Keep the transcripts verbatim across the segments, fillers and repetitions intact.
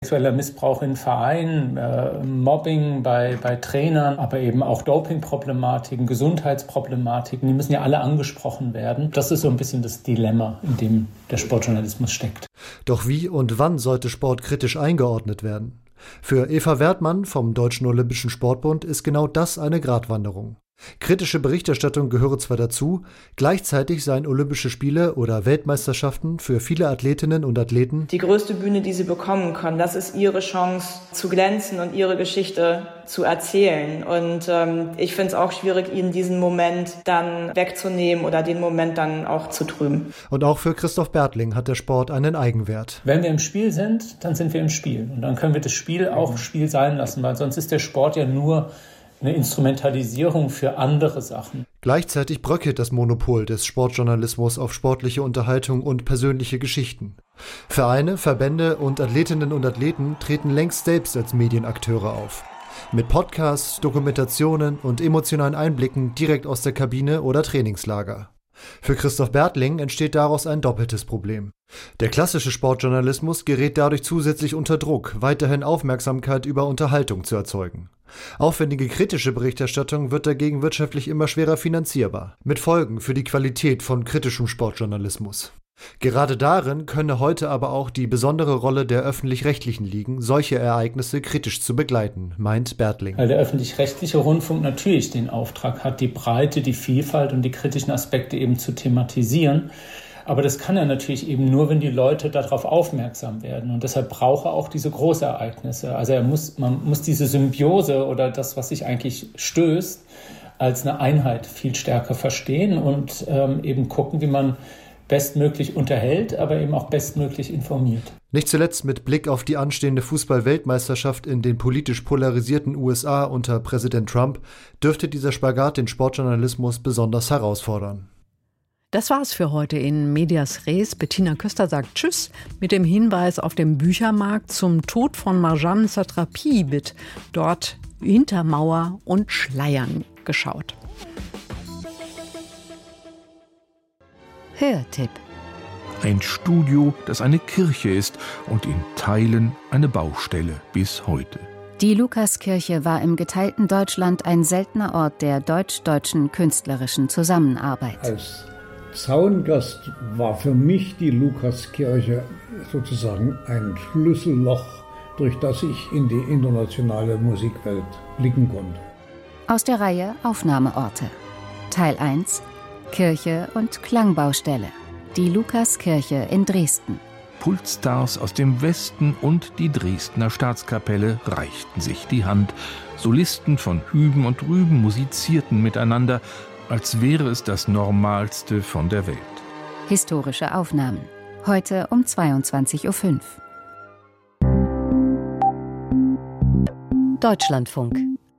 sexueller Missbrauch in Vereinen, äh, Mobbing bei, bei Trainern, aber eben auch Dopingproblematiken, Gesundheitsproblematiken, die müssen ja alle angesprochen werden. Das ist so ein bisschen das Dilemma, in dem der Sportjournalismus steckt. Doch wie und wann sollte Sport kritisch eingeordnet werden? Für Eva Wertmann vom Deutschen Olympischen Sportbund ist genau das eine Gratwanderung. Kritische Berichterstattung gehöre zwar dazu, gleichzeitig seien Olympische Spiele oder Weltmeisterschaften für viele Athletinnen und Athleten die größte Bühne, die sie bekommen können. Das ist ihre Chance zu glänzen und ihre Geschichte zu erzählen. Und ähm, ich finde es auch schwierig, ihnen diesen Moment dann wegzunehmen oder den Moment dann auch zu trüben. Und auch für Christoph Bertling hat der Sport einen Eigenwert. Wenn wir im Spiel sind, dann sind wir im Spiel. Und dann können wir das Spiel auch Spiel sein lassen, weil sonst ist der Sport ja nur eine Instrumentalisierung für andere Sachen. Gleichzeitig bröckelt das Monopol des Sportjournalismus auf sportliche Unterhaltung und persönliche Geschichten. Vereine, Verbände und Athletinnen und Athleten treten längst selbst als Medienakteure auf. Mit Podcasts, Dokumentationen und emotionalen Einblicken direkt aus der Kabine oder Trainingslager. Für Christoph Bertling entsteht daraus ein doppeltes Problem. Der klassische Sportjournalismus gerät dadurch zusätzlich unter Druck, weiterhin Aufmerksamkeit über Unterhaltung zu erzeugen. Aufwendige kritische Berichterstattung wird dagegen wirtschaftlich immer schwerer finanzierbar, mit Folgen für die Qualität von kritischem Sportjournalismus. Gerade darin könne heute aber auch die besondere Rolle der Öffentlich-Rechtlichen liegen, solche Ereignisse kritisch zu begleiten, meint Bertling. Weil der öffentlich-rechtliche Rundfunk natürlich den Auftrag hat, die Breite, die Vielfalt und die kritischen Aspekte eben zu thematisieren. Aber das kann er natürlich eben nur, wenn die Leute darauf aufmerksam werden. Und deshalb braucht er auch diese Großereignisse. Also er muss, man muss diese Symbiose oder das, was sich eigentlich stößt, als eine Einheit viel stärker verstehen und ähm, eben gucken, wie man bestmöglich unterhält, aber eben auch bestmöglich informiert. Nicht zuletzt mit Blick auf die anstehende Fußball-Weltmeisterschaft in den politisch polarisierten U S A unter Präsident Trump dürfte dieser Spagat den Sportjournalismus besonders herausfordern. Das war's für heute in Medias Res. Bettina Köster sagt Tschüss mit dem Hinweis auf dem Büchermarkt zum Tod von Marjane Satrapi wird dort hinter Mauer und Schleiern geschaut. Hörtipp. Ein Studio, das eine Kirche ist und in Teilen eine Baustelle bis heute. Die Lukaskirche war im geteilten Deutschland ein seltener Ort der deutsch-deutschen künstlerischen Zusammenarbeit. Als Zaungast war für mich die Lukaskirche sozusagen ein Schlüsselloch, durch das ich in die internationale Musikwelt blicken konnte. Aus der Reihe Aufnahmeorte. Teil eins Kirche und Klangbaustelle. Die Lukaskirche in Dresden. Pulsstars aus dem Westen und die Dresdner Staatskapelle reichten sich die Hand. Solisten von hüben und drüben musizierten miteinander, als wäre es das Normalste von der Welt. Historische Aufnahmen. Heute um zweiundzwanzig Uhr fünf. Deutschlandfunk.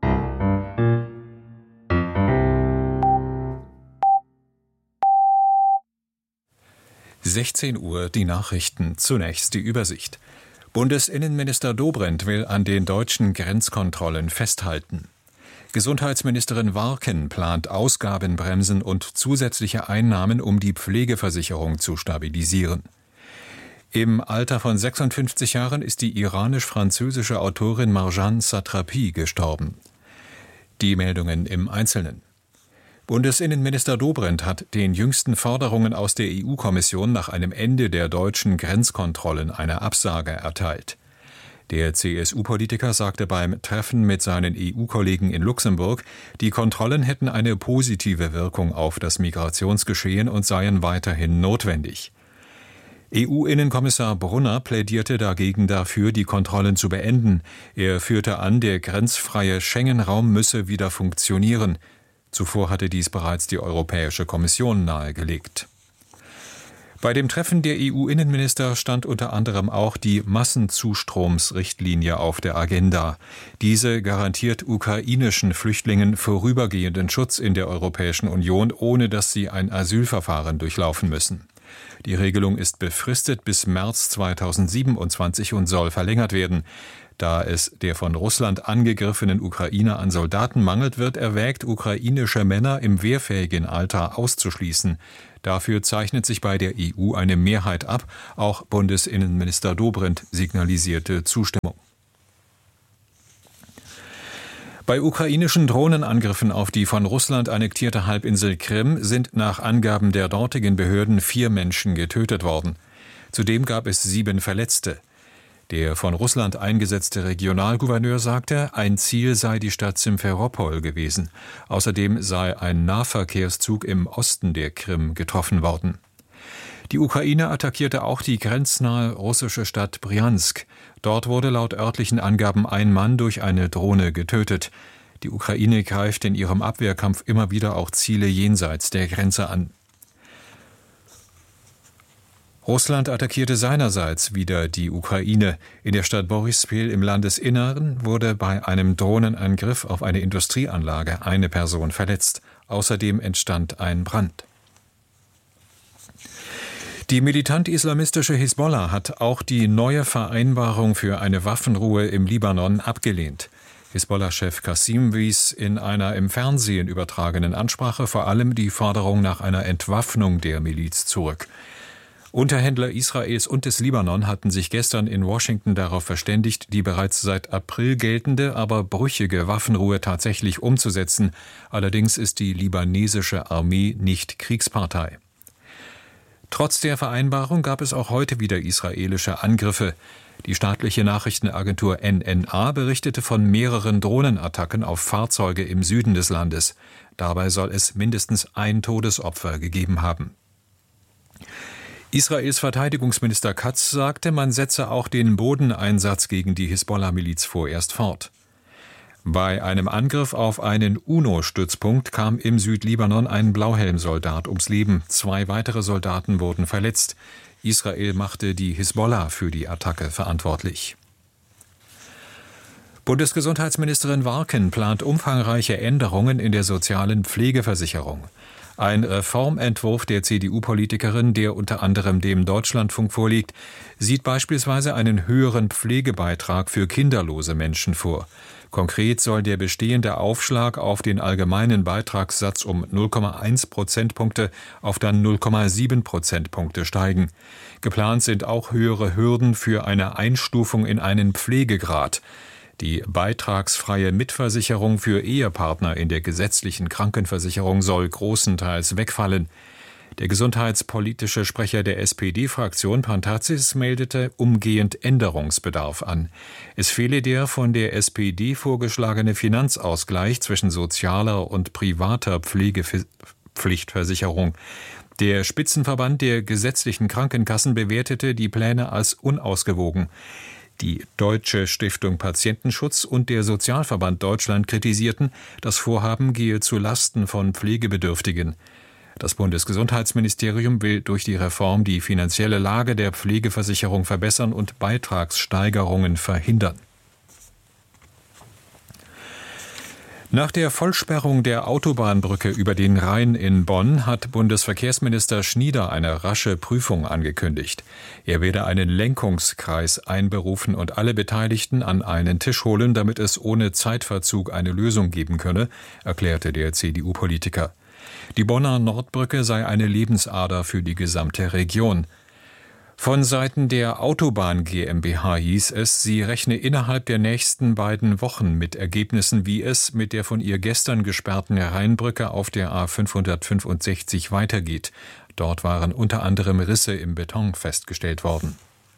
sechzehn Uhr die Nachrichten. Zunächst die Übersicht. Bundesinnenminister Dobrindt will an den deutschen Grenzkontrollen festhalten. Gesundheitsministerin Warken plant Ausgabenbremsen und zusätzliche Einnahmen, um die Pflegeversicherung zu stabilisieren. Im Alter von sechsundfünfzig Jahren ist die iranisch-französische Autorin Marjane Satrapi gestorben. Die Meldungen im Einzelnen. Bundesinnenminister Dobrindt hat den jüngsten Forderungen aus der E U-Kommission nach einem Ende der deutschen Grenzkontrollen eine Absage erteilt. Der C S U-Politiker sagte beim Treffen mit seinen E U-Kollegen in Luxemburg, die Kontrollen hätten eine positive Wirkung auf das Migrationsgeschehen und seien weiterhin notwendig. E U-Innenkommissar Brunner plädierte dagegen dafür, die Kontrollen zu beenden. Er führte an, der grenzfreie Schengen-Raum müsse wieder funktionieren. Zuvor hatte dies bereits die Europäische Kommission nahegelegt. Bei dem Treffen der E U-Innenminister stand unter anderem auch die Massenzustromsrichtlinie auf der Agenda. Diese garantiert ukrainischen Flüchtlingen vorübergehenden Schutz in der Europäischen Union, ohne dass sie ein Asylverfahren durchlaufen müssen. Die Regelung ist befristet bis März zweitausendsiebenundzwanzig und soll verlängert werden. Da es der von Russland angegriffenen Ukraine an Soldaten mangelt, wird erwägt, ukrainische Männer im wehrfähigen Alter auszuschließen. Dafür zeichnet sich bei der E U eine Mehrheit ab. Auch Bundesinnenminister Dobrindt signalisierte Zustimmung. Bei ukrainischen Drohnenangriffen auf die von Russland annektierte Halbinsel Krim sind nach Angaben der dortigen Behörden vier Menschen getötet worden. Zudem gab es sieben Verletzte. Der von Russland eingesetzte Regionalgouverneur sagte, ein Ziel sei die Stadt Simferopol gewesen. Außerdem sei ein Nahverkehrszug im Osten der Krim getroffen worden. Die Ukraine attackierte auch die grenznahe russische Stadt Brjansk. Dort wurde laut örtlichen Angaben ein Mann durch eine Drohne getötet. Die Ukraine greift in ihrem Abwehrkampf immer wieder auch Ziele jenseits der Grenze an. Russland attackierte seinerseits wieder die Ukraine. In der Stadt Boryspil im Landesinneren wurde bei einem Drohnenangriff auf eine Industrieanlage eine Person verletzt. Außerdem entstand ein Brand. Die militant-islamistische Hisbollah hat auch die neue Vereinbarung für eine Waffenruhe im Libanon abgelehnt. Hisbollah-Chef Qassim wies in einer im Fernsehen übertragenen Ansprache vor allem die Forderung nach einer Entwaffnung der Miliz zurück. Unterhändler Israels und des Libanon hatten sich gestern in Washington darauf verständigt, die bereits seit April geltende, aber brüchige Waffenruhe tatsächlich umzusetzen. Allerdings ist die libanesische Armee nicht Kriegspartei. Trotz der Vereinbarung gab es auch heute wieder israelische Angriffe. Die staatliche Nachrichtenagentur N N A berichtete von mehreren Drohnenattacken auf Fahrzeuge im Süden des Landes. Dabei soll es mindestens ein Todesopfer gegeben haben. Israels Verteidigungsminister Katz sagte, man setze auch den Bodeneinsatz gegen die Hisbollah-Miliz vorerst fort. Bei einem Angriff auf einen UNO-Stützpunkt kam im Südlibanon ein Blauhelmsoldat ums Leben. Zwei weitere Soldaten wurden verletzt. Israel machte die Hisbollah für die Attacke verantwortlich. Bundesgesundheitsministerin Warken plant umfangreiche Änderungen in der sozialen Pflegeversicherung. Ein Reformentwurf der C D U-Politikerin, der unter anderem dem Deutschlandfunk vorliegt, sieht beispielsweise einen höheren Pflegebeitrag für kinderlose Menschen vor. Konkret soll der bestehende Aufschlag auf den allgemeinen Beitragssatz um null Komma eins Prozentpunkte auf dann null Komma sieben Prozentpunkte steigen. Geplant sind auch höhere Hürden für eine Einstufung in einen Pflegegrad. Die beitragsfreie Mitversicherung für Ehepartner in der gesetzlichen Krankenversicherung soll großenteils wegfallen. Der gesundheitspolitische Sprecher der S P D-Fraktion Pantazis meldete umgehend Änderungsbedarf an. Es fehle der von der S P D vorgeschlagene Finanzausgleich zwischen sozialer und privater Pflegepflichtversicherung. Der Spitzenverband der gesetzlichen Krankenkassen bewertete die Pläne als unausgewogen. Die Deutsche Stiftung Patientenschutz und der Sozialverband Deutschland kritisierten, das Vorhaben gehe zu Lasten von Pflegebedürftigen. Das Bundesgesundheitsministerium will durch die Reform die finanzielle Lage der Pflegeversicherung verbessern und Beitragssteigerungen verhindern. Nach der Vollsperrung der Autobahnbrücke über den Rhein in Bonn hat Bundesverkehrsminister Schnieder eine rasche Prüfung angekündigt. Er werde einen Lenkungskreis einberufen und alle Beteiligten an einen Tisch holen, damit es ohne Zeitverzug eine Lösung geben könne, erklärte der C D U-Politiker. Die Bonner Nordbrücke sei eine Lebensader für die gesamte Region. Von Seiten der Autobahn GmbH hieß es, sie rechne innerhalb der nächsten beiden Wochen mit Ergebnissen, wie es mit der von ihr gestern gesperrten Rheinbrücke auf der A fünfhundertfünfundsechzig weitergeht. Dort waren unter anderem Risse im Beton festgestellt worden.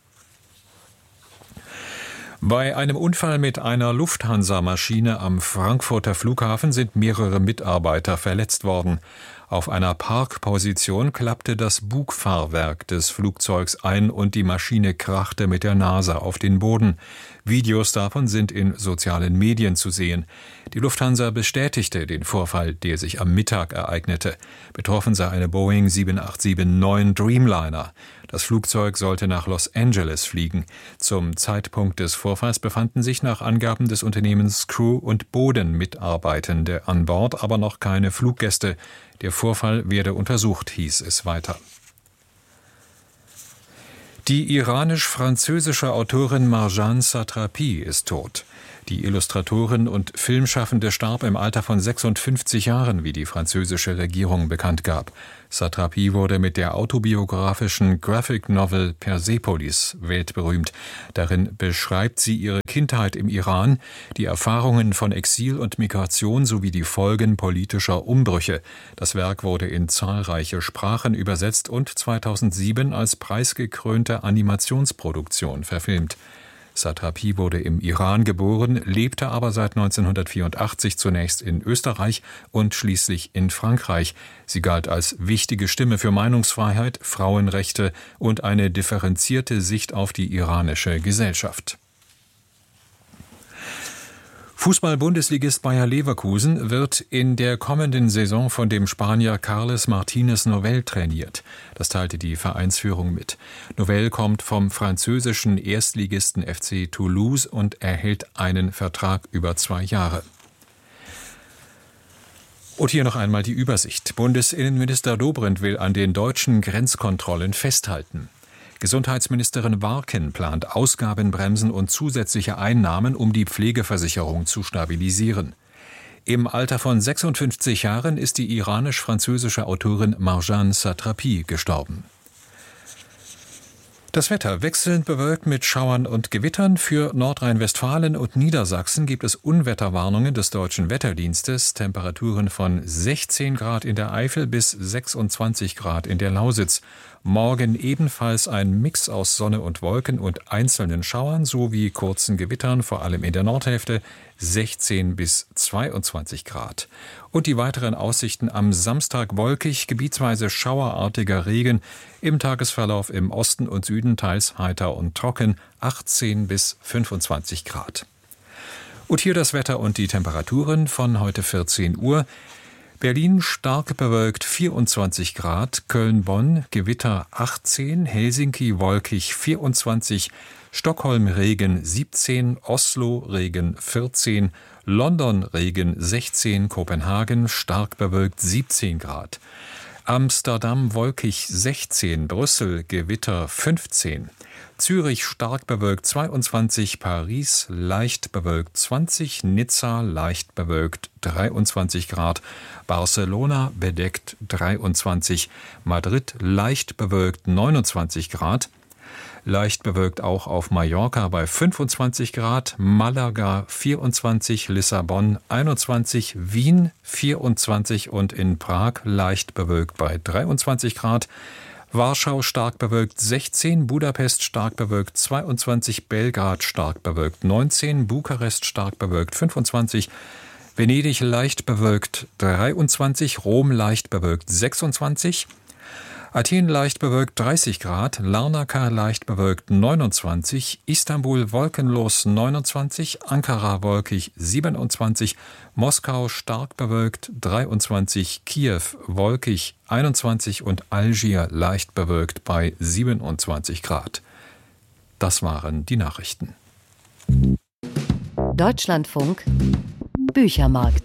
Bei einem Unfall mit einer Lufthansa-Maschine am Frankfurter Flughafen sind mehrere Mitarbeiter verletzt worden. Auf einer Parkposition klappte das Bugfahrwerk des Flugzeugs ein und die Maschine krachte mit der Nase auf den Boden. Videos davon sind in sozialen Medien zu sehen. Die Lufthansa bestätigte den Vorfall, der sich am Mittag ereignete. Betroffen sei eine Boeing sieben acht sieben neun Dreamliner. Das Flugzeug sollte nach Los Angeles fliegen. Zum Zeitpunkt des Vorfalls befanden sich nach Angaben des Unternehmens Crew und Bodenmitarbeitende an Bord, aber noch keine Fluggäste. Der Vorfall werde untersucht, hieß es weiter. Die iranisch-französische Autorin Marjane Satrapi ist tot. Die Illustratorin und Filmschaffende starb im Alter von sechsundfünfzig Jahren, wie die französische Regierung bekannt gab. Satrapi wurde mit der autobiografischen Graphic Novel Persepolis weltberühmt. Darin beschreibt sie ihre Kindheit im Iran, die Erfahrungen von Exil und Migration sowie die Folgen politischer Umbrüche. Das Werk wurde in zahlreiche Sprachen übersetzt und zweitausendsieben als preisgekrönte Animationsproduktion verfilmt. Satrapi wurde im Iran geboren, lebte aber seit neunzehnhundertvierundachtzig zunächst in Österreich und schließlich in Frankreich. Sie galt als wichtige Stimme für Meinungsfreiheit, Frauenrechte und eine differenzierte Sicht auf die iranische Gesellschaft. Fußball-Bundesligist Bayer Leverkusen wird in der kommenden Saison von dem Spanier Carles Martínez Novell trainiert. Das teilte die Vereinsführung mit. Novell kommt vom französischen Erstligisten F C Toulouse und erhält einen Vertrag über zwei Jahre. Und hier noch einmal die Übersicht. Bundesinnenminister Dobrindt will an den deutschen Grenzkontrollen festhalten. Gesundheitsministerin Warken plant Ausgabenbremsen und zusätzliche Einnahmen, um die Pflegeversicherung zu stabilisieren. Im Alter von sechsundfünfzig Jahren ist die iranisch-französische Autorin Marjane Satrapi gestorben. Das Wetter wechselnd bewölkt mit Schauern und Gewittern. Für Nordrhein-Westfalen und Niedersachsen gibt es Unwetterwarnungen des Deutschen Wetterdienstes. Temperaturen von sechzehn Grad in der Eifel bis sechsundzwanzig Grad in der Lausitz. Morgen ebenfalls ein Mix aus Sonne und Wolken und einzelnen Schauern sowie kurzen Gewittern, vor allem in der Nordhälfte, sechzehn bis zweiundzwanzig Grad. Und die weiteren Aussichten: am Samstag wolkig, gebietsweise schauerartiger Regen, im Tagesverlauf im Osten und Süden teils heiter und trocken, achtzehn bis fünfundzwanzig Grad. Und hier das Wetter und die Temperaturen von heute vierzehn Uhr. Berlin stark bewölkt vierundzwanzig Grad, Köln-Bonn Gewitter achtzehn, Helsinki wolkig vierundzwanzig, Stockholm Regen siebzehn, Oslo Regen vierzehn, London Regen sechzehn, Kopenhagen stark bewölkt siebzehn Grad, Amsterdam wolkig sechzehn, Brüssel Gewitter fünfzehn, Zürich stark bewölkt zweiundzwanzig, Paris leicht bewölkt zwanzig, Nizza leicht bewölkt dreiundzwanzig Grad, Barcelona bedeckt dreiundzwanzig, Madrid leicht bewölkt neunundzwanzig Grad, leicht bewölkt auch auf Mallorca bei fünfundzwanzig Grad, Malaga vierundzwanzig, Lissabon einundzwanzig, Wien vierundzwanzig und in Prag leicht bewölkt bei dreiundzwanzig Grad, Warschau stark bewölkt sechzehn, Budapest stark bewölkt zweiundzwanzig, Belgrad stark bewölkt neunzehn, Bukarest stark bewölkt fünfundzwanzig, Venedig leicht bewölkt dreiundzwanzig, Rom leicht bewölkt sechsundzwanzig, Athen leicht bewölkt dreißig Grad, Larnaca leicht bewölkt neunundzwanzig, Istanbul wolkenlos neunundzwanzig, Ankara wolkig siebenundzwanzig, Moskau stark bewölkt dreiundzwanzig, Kiew wolkig einundzwanzig und Algier leicht bewölkt bei siebenundzwanzig Grad. Das waren die Nachrichten. Deutschlandfunk Büchermarkt.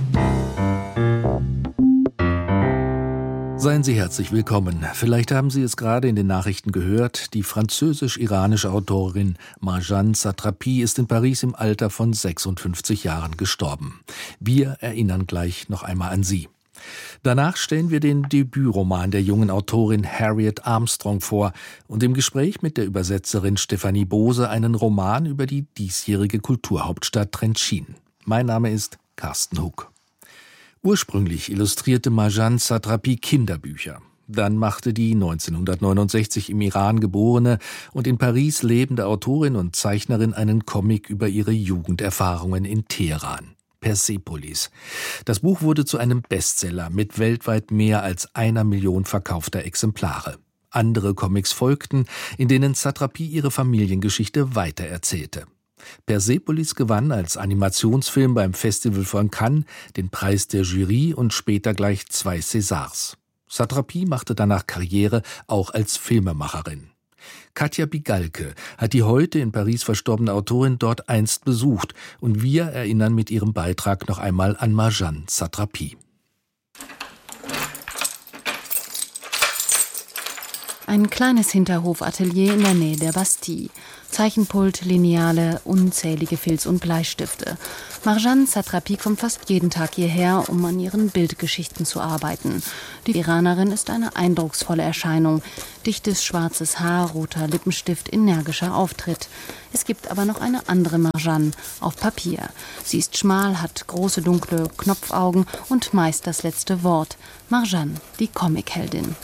Seien Sie herzlich willkommen. Vielleicht haben Sie es gerade in den Nachrichten gehört. Die französisch-iranische Autorin Marjane Satrapi ist in Paris im Alter von sechsundfünfzig Jahren gestorben. Wir erinnern gleich noch einmal an sie. Danach stellen wir den Debütroman der jungen Autorin Harriet Armstrong vor und im Gespräch mit der Übersetzerin Stefanie Bose einen Roman über die diesjährige Kulturhauptstadt Trenčín. Mein Name ist Carsten Hug. Ursprünglich illustrierte Marjane Satrapi Kinderbücher. Dann machte die neunzehnhundertneunundsechzig im Iran geborene und in Paris lebende Autorin und Zeichnerin einen Comic über ihre Jugenderfahrungen in Teheran. Persepolis. Das Buch wurde zu einem Bestseller mit weltweit mehr als einer Million verkaufter Exemplare. Andere Comics folgten, in denen Satrapi ihre Familiengeschichte weitererzählte. Persepolis gewann als Animationsfilm beim Festival von Cannes den Preis der Jury und später gleich zwei Césars. Satrapi machte danach Karriere auch als Filmemacherin. Katja Bigalke hat die heute in Paris verstorbene Autorin dort einst besucht und wir erinnern mit ihrem Beitrag noch einmal an Marjane Satrapi. Ein kleines Hinterhofatelier in der Nähe der Bastille. Zeichenpult, Lineale, unzählige Filz- und Bleistifte. Marjane Satrapi kommt fast jeden Tag hierher, um an ihren Bildgeschichten zu arbeiten. Die Iranerin ist eine eindrucksvolle Erscheinung. Dichtes schwarzes Haar, roter Lippenstift, energischer Auftritt. Es gibt aber noch eine andere Marjane, auf Papier. Sie ist schmal, hat große dunkle Knopfaugen und meist das letzte Wort. Marjane, die Comicheldin.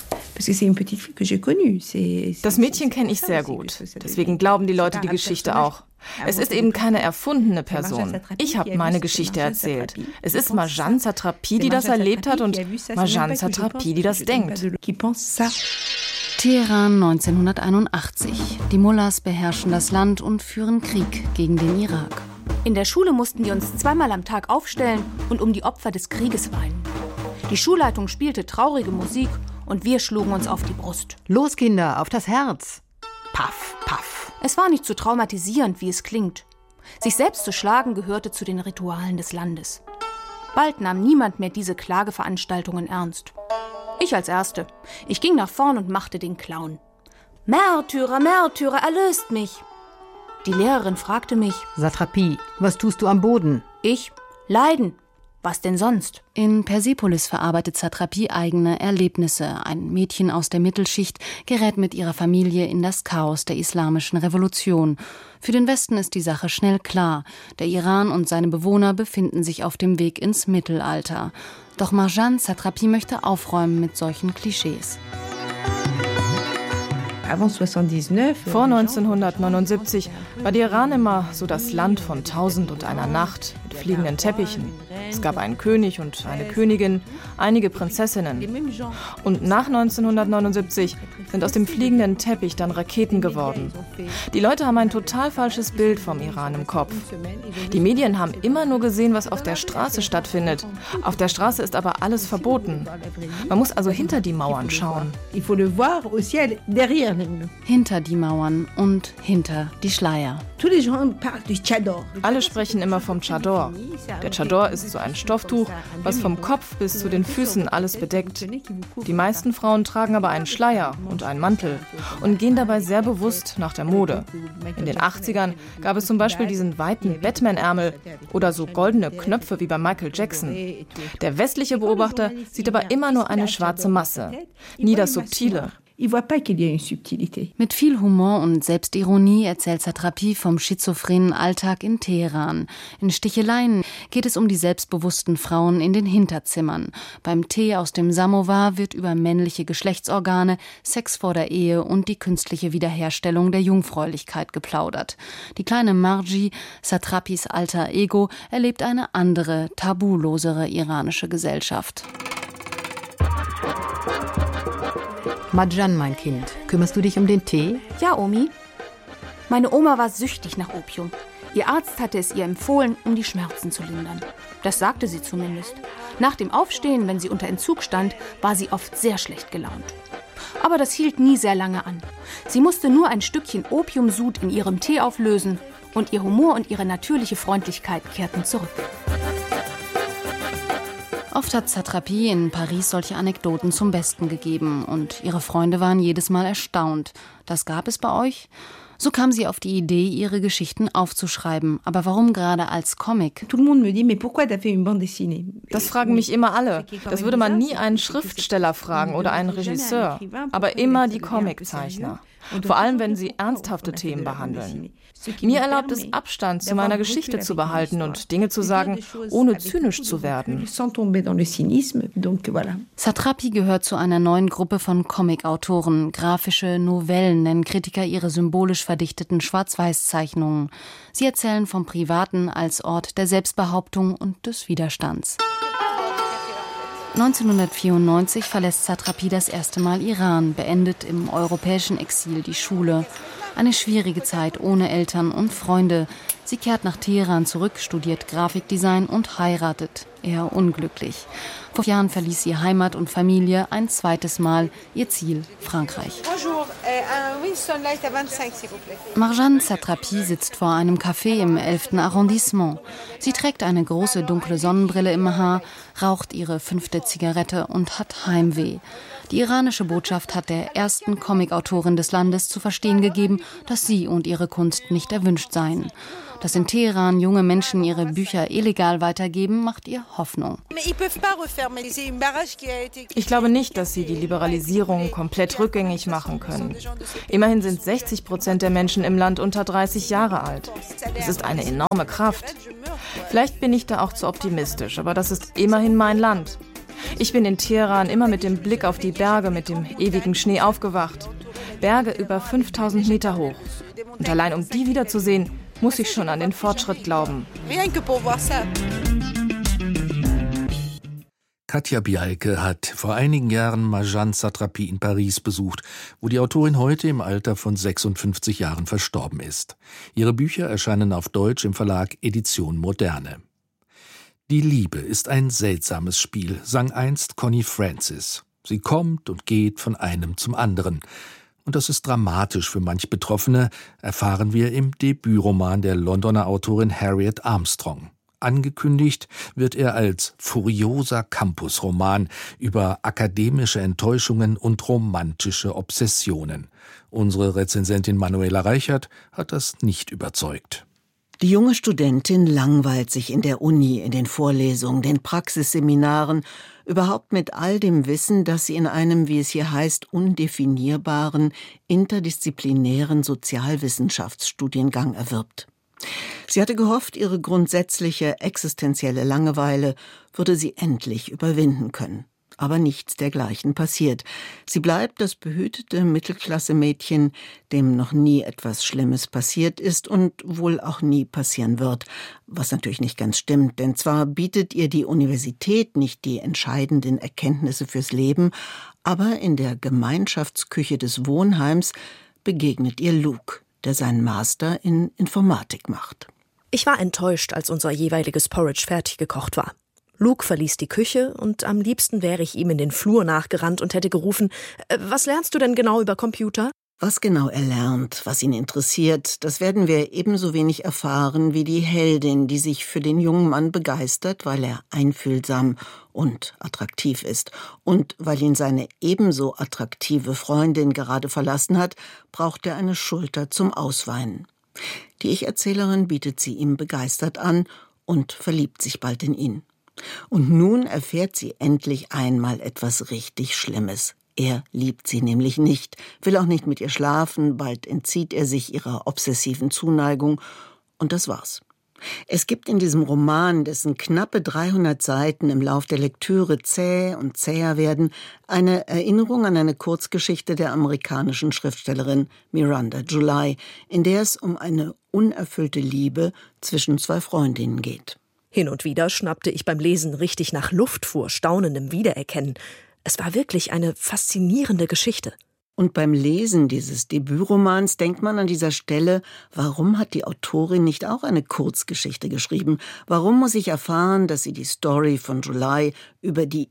Das Mädchen kenne ich sehr gut. Deswegen glauben die Leute die Geschichte auch. Es ist eben keine erfundene Person. Ich habe meine Geschichte erzählt. Es ist Marjane Satrapi, die das erlebt hat, und Marjane Satrapi, die das denkt. Teheran neunzehnhunderteinundachtzig. Die Mullahs beherrschen das Land und führen Krieg gegen den Irak. In der Schule mussten wir uns zweimal am Tag aufstellen und um die Opfer des Krieges weinen. Die Schulleitung spielte traurige Musik und wir schlugen uns auf die Brust. Los, Kinder, auf das Herz! Paff, paff. Es war nicht so traumatisierend, wie es klingt. Sich selbst zu schlagen gehörte zu den Ritualen des Landes. Bald nahm niemand mehr diese Klageveranstaltungen ernst. Ich als Erste. Ich ging nach vorn und machte den Clown. Märtyrer, Märtyrer, erlöst mich! Die Lehrerin fragte mich: Satrapi, was tust du am Boden? Ich? Leiden. Was denn sonst? In Persepolis verarbeitet Satrapi eigene Erlebnisse. Ein Mädchen aus der Mittelschicht gerät mit ihrer Familie in das Chaos der islamischen Revolution. Für den Westen ist die Sache schnell klar. Der Iran und seine Bewohner befinden sich auf dem Weg ins Mittelalter. Doch Marjane Satrapi möchte aufräumen mit solchen Klischees. Vor neunzehnhundertneunundsiebzig war der Iran immer so das Land von Tausend und einer Nacht mit fliegenden Teppichen. Es gab einen König und eine Königin, einige Prinzessinnen. Und nach neunzehnhundertneunundsiebzig sind aus dem fliegenden Teppich dann Raketen geworden. Die Leute haben ein total falsches Bild vom Iran im Kopf. Die Medien haben immer nur gesehen, was auf der Straße stattfindet. Auf der Straße ist aber alles verboten. Man muss also hinter die Mauern schauen. Hinter die Mauern und hinter die Schleier. Alle sprechen immer vom Chador. Der Chador ist so ein Stofftuch, was vom Kopf bis zu den Füßen alles bedeckt. Die meisten Frauen tragen aber einen Schleier und einen Mantel und gehen dabei sehr bewusst nach der Mode. In den achtzigern gab es zum Beispiel diesen weiten Batman-Ärmel oder so goldene Knöpfe wie bei Michael Jackson. Der westliche Beobachter sieht aber immer nur eine schwarze Masse, nie das Subtile. Mit viel Humor und Selbstironie erzählt Satrapi vom schizophrenen Alltag in Teheran. In Sticheleien geht es um die selbstbewussten Frauen in den Hinterzimmern. Beim Tee aus dem Samovar wird über männliche Geschlechtsorgane, Sex vor der Ehe und die künstliche Wiederherstellung der Jungfräulichkeit geplaudert. Die kleine Marji, Satrapis alter Ego, erlebt eine andere, tabulosere iranische Gesellschaft. Marjane, mein Kind, kümmerst du dich um den Tee? Ja, Omi. Meine Oma war süchtig nach Opium. Ihr Arzt hatte es ihr empfohlen, um die Schmerzen zu lindern. Das sagte sie zumindest. Nach dem Aufstehen, wenn sie unter Entzug stand, war sie oft sehr schlecht gelaunt. Aber das hielt nie sehr lange an. Sie musste nur ein Stückchen Opiumsud in ihrem Tee auflösen und ihr Humor und ihre natürliche Freundlichkeit kehrten zurück. Oft hat Satrapi in Paris solche Anekdoten zum Besten gegeben und ihre Freunde waren jedes Mal erstaunt. Das gab es bei euch? So kam sie auf die Idee, ihre Geschichten aufzuschreiben. Aber warum gerade als Comic? Das fragen mich immer alle. Das würde man nie einen Schriftsteller fragen oder einen Regisseur, aber immer die Comiczeichner. Vor allem, wenn sie ernsthafte Themen behandeln. Mir erlaubt es, Abstand zu meiner Geschichte zu behalten und Dinge zu sagen, ohne zynisch zu werden. Satrapi gehört zu einer neuen Gruppe von Comicautoren. Grafische Novellen nennen Kritiker ihre symbolisch verdichteten Schwarz-Weiß-Zeichnungen. Sie erzählen vom Privaten als Ort der Selbstbehauptung und des Widerstands. neunzehnhundertvierundneunzig verlässt Satrapi das erste Mal Iran, beendet im europäischen Exil die Schule. Eine schwierige Zeit ohne Eltern und Freunde. Sie kehrt nach Teheran zurück, studiert Grafikdesign und heiratet. Eher unglücklich. Vor Jahren verließ sie Heimat und Familie ein zweites Mal. Ihr Ziel Frankreich. Marjane Satrapi sitzt vor einem Café im elften Arrondissement. Sie trägt eine große dunkle Sonnenbrille im Haar, raucht ihre fünfte Zigarette und hat Heimweh. Die iranische Botschaft hat der ersten Comicautorin des Landes zu verstehen gegeben, dass sie und ihre Kunst nicht erwünscht seien. Dass in Teheran junge Menschen ihre Bücher illegal weitergeben, macht ihr Hoffnung. Ich glaube nicht, dass sie die Liberalisierung komplett rückgängig machen können. Immerhin sind sechzig Prozent der Menschen im Land unter dreißig Jahre alt. Das ist eine enorme Kraft. Vielleicht bin ich da auch zu optimistisch, aber das ist immerhin mein Land. Ich bin in Teheran immer mit dem Blick auf die Berge, mit dem ewigen Schnee aufgewacht. Berge über fünftausend Meter hoch. Und allein um die wiederzusehen, muss ich schon an den Fortschritt glauben. Katja Bialke hat vor einigen Jahren Marjane Satrapi in Paris besucht, wo die Autorin heute im Alter von sechsundfünfzig Jahren verstorben ist. Ihre Bücher erscheinen auf Deutsch im Verlag Edition Moderne. Die Liebe ist ein seltsames Spiel, sang einst Connie Francis. Sie kommt und geht von einem zum anderen. Und das ist dramatisch für manch Betroffene, erfahren wir im Debütroman der Londoner Autorin Harriet Armstrong. Angekündigt wird er als furioser Campusroman über akademische Enttäuschungen und romantische Obsessionen. Unsere Rezensentin Manuela Reichert hat das nicht überzeugt. Die junge Studentin langweilt sich in der Uni, in den Vorlesungen, den Praxisseminaren, überhaupt mit all dem Wissen, das sie in einem, wie es hier heißt, undefinierbaren, interdisziplinären Sozialwissenschaftsstudiengang erwirbt. Sie hatte gehofft, ihre grundsätzliche existenzielle Langeweile würde sie endlich überwinden können. Aber nichts dergleichen passiert. Sie bleibt das behütete Mittelklasse-Mädchen, dem noch nie etwas Schlimmes passiert ist und wohl auch nie passieren wird. Was natürlich nicht ganz stimmt, denn zwar bietet ihr die Universität nicht die entscheidenden Erkenntnisse fürs Leben, aber in der Gemeinschaftsküche des Wohnheims begegnet ihr Luke, der seinen Master in Informatik macht. Ich war enttäuscht, als unser jeweiliges Porridge fertig gekocht war. Luke verließ die Küche und am liebsten wäre ich ihm in den Flur nachgerannt und hätte gerufen, äh, was lernst du denn genau über Computer? Was genau er lernt, was ihn interessiert, das werden wir ebenso wenig erfahren wie die Heldin, die sich für den jungen Mann begeistert, weil er einfühlsam und attraktiv ist. Und weil ihn seine ebenso attraktive Freundin gerade verlassen hat, braucht er eine Schulter zum Ausweinen. Die Ich-Erzählerin bietet sie ihm begeistert an und verliebt sich bald in ihn. Und nun erfährt sie endlich einmal etwas richtig Schlimmes. Er liebt sie nämlich nicht, will auch nicht mit ihr schlafen, bald entzieht er sich ihrer obsessiven Zuneigung und das war's. Es gibt in diesem Roman, dessen knappe dreihundert Seiten im Lauf der Lektüre zäh und zäher werden, eine Erinnerung an eine Kurzgeschichte der amerikanischen Schriftstellerin Miranda July, in der es um eine unerfüllte Liebe zwischen zwei Freundinnen geht. Hin und wieder schnappte ich beim Lesen richtig nach Luft vor staunendem Wiedererkennen. Es war wirklich eine faszinierende Geschichte. Und beim Lesen dieses Debütromans denkt man an dieser Stelle, warum hat die Autorin nicht auch eine Kurzgeschichte geschrieben? Warum muss ich erfahren, dass sie die Story von July über die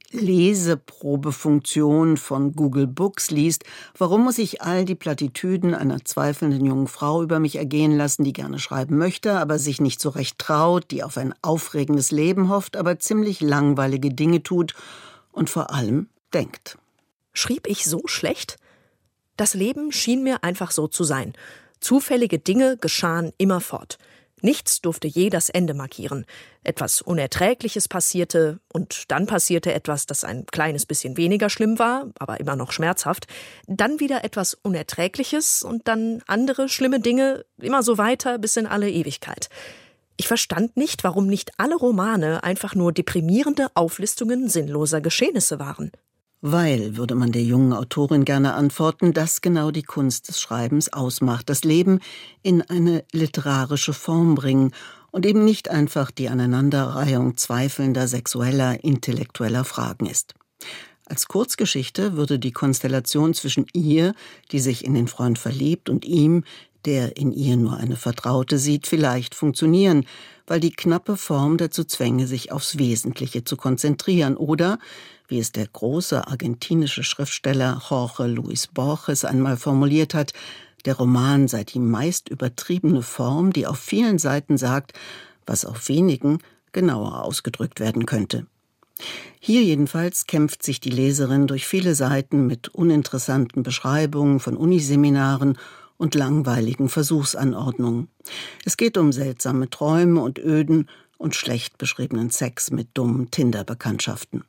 Leseprobefunktion von Google Books liest? Warum muss ich all die Plattitüden einer zweifelnden jungen Frau über mich ergehen lassen, die gerne schreiben möchte, aber sich nicht so recht traut, die auf ein aufregendes Leben hofft, aber ziemlich langweilige Dinge tut und vor allem denkt? Schrieb ich so schlecht? Das Leben schien mir einfach so zu sein. Zufällige Dinge geschahen immerfort. Nichts durfte je das Ende markieren. Etwas Unerträgliches passierte und dann passierte etwas, das ein kleines bisschen weniger schlimm war, aber immer noch schmerzhaft. Dann wieder etwas Unerträgliches und dann andere schlimme Dinge, immer so weiter bis in alle Ewigkeit. Ich verstand nicht, warum nicht alle Romane einfach nur deprimierende Auflistungen sinnloser Geschehnisse waren. Weil, würde man der jungen Autorin gerne antworten, das genau die Kunst des Schreibens ausmacht, das Leben in eine literarische Form bringen und eben nicht einfach die Aneinanderreihung zweifelnder, sexueller, intellektueller Fragen ist. Als Kurzgeschichte würde die Konstellation zwischen ihr, die sich in den Freund verliebt, und ihm, der in ihr nur eine Vertraute sieht, vielleicht funktionieren, weil die knappe Form dazu zwänge, sich aufs Wesentliche zu konzentrieren. Oder, wie es der große argentinische Schriftsteller Jorge Luis Borges einmal formuliert hat, der Roman sei die meist übertriebene Form, die auf vielen Seiten sagt, was auf wenigen genauer ausgedrückt werden könnte. Hier jedenfalls kämpft sich die Leserin durch viele Seiten mit uninteressanten Beschreibungen von Uniseminaren und langweiligen Versuchsanordnungen. Es geht um seltsame Träume und öden und schlecht beschriebenen Sex mit dummen Tinder-Bekanntschaften.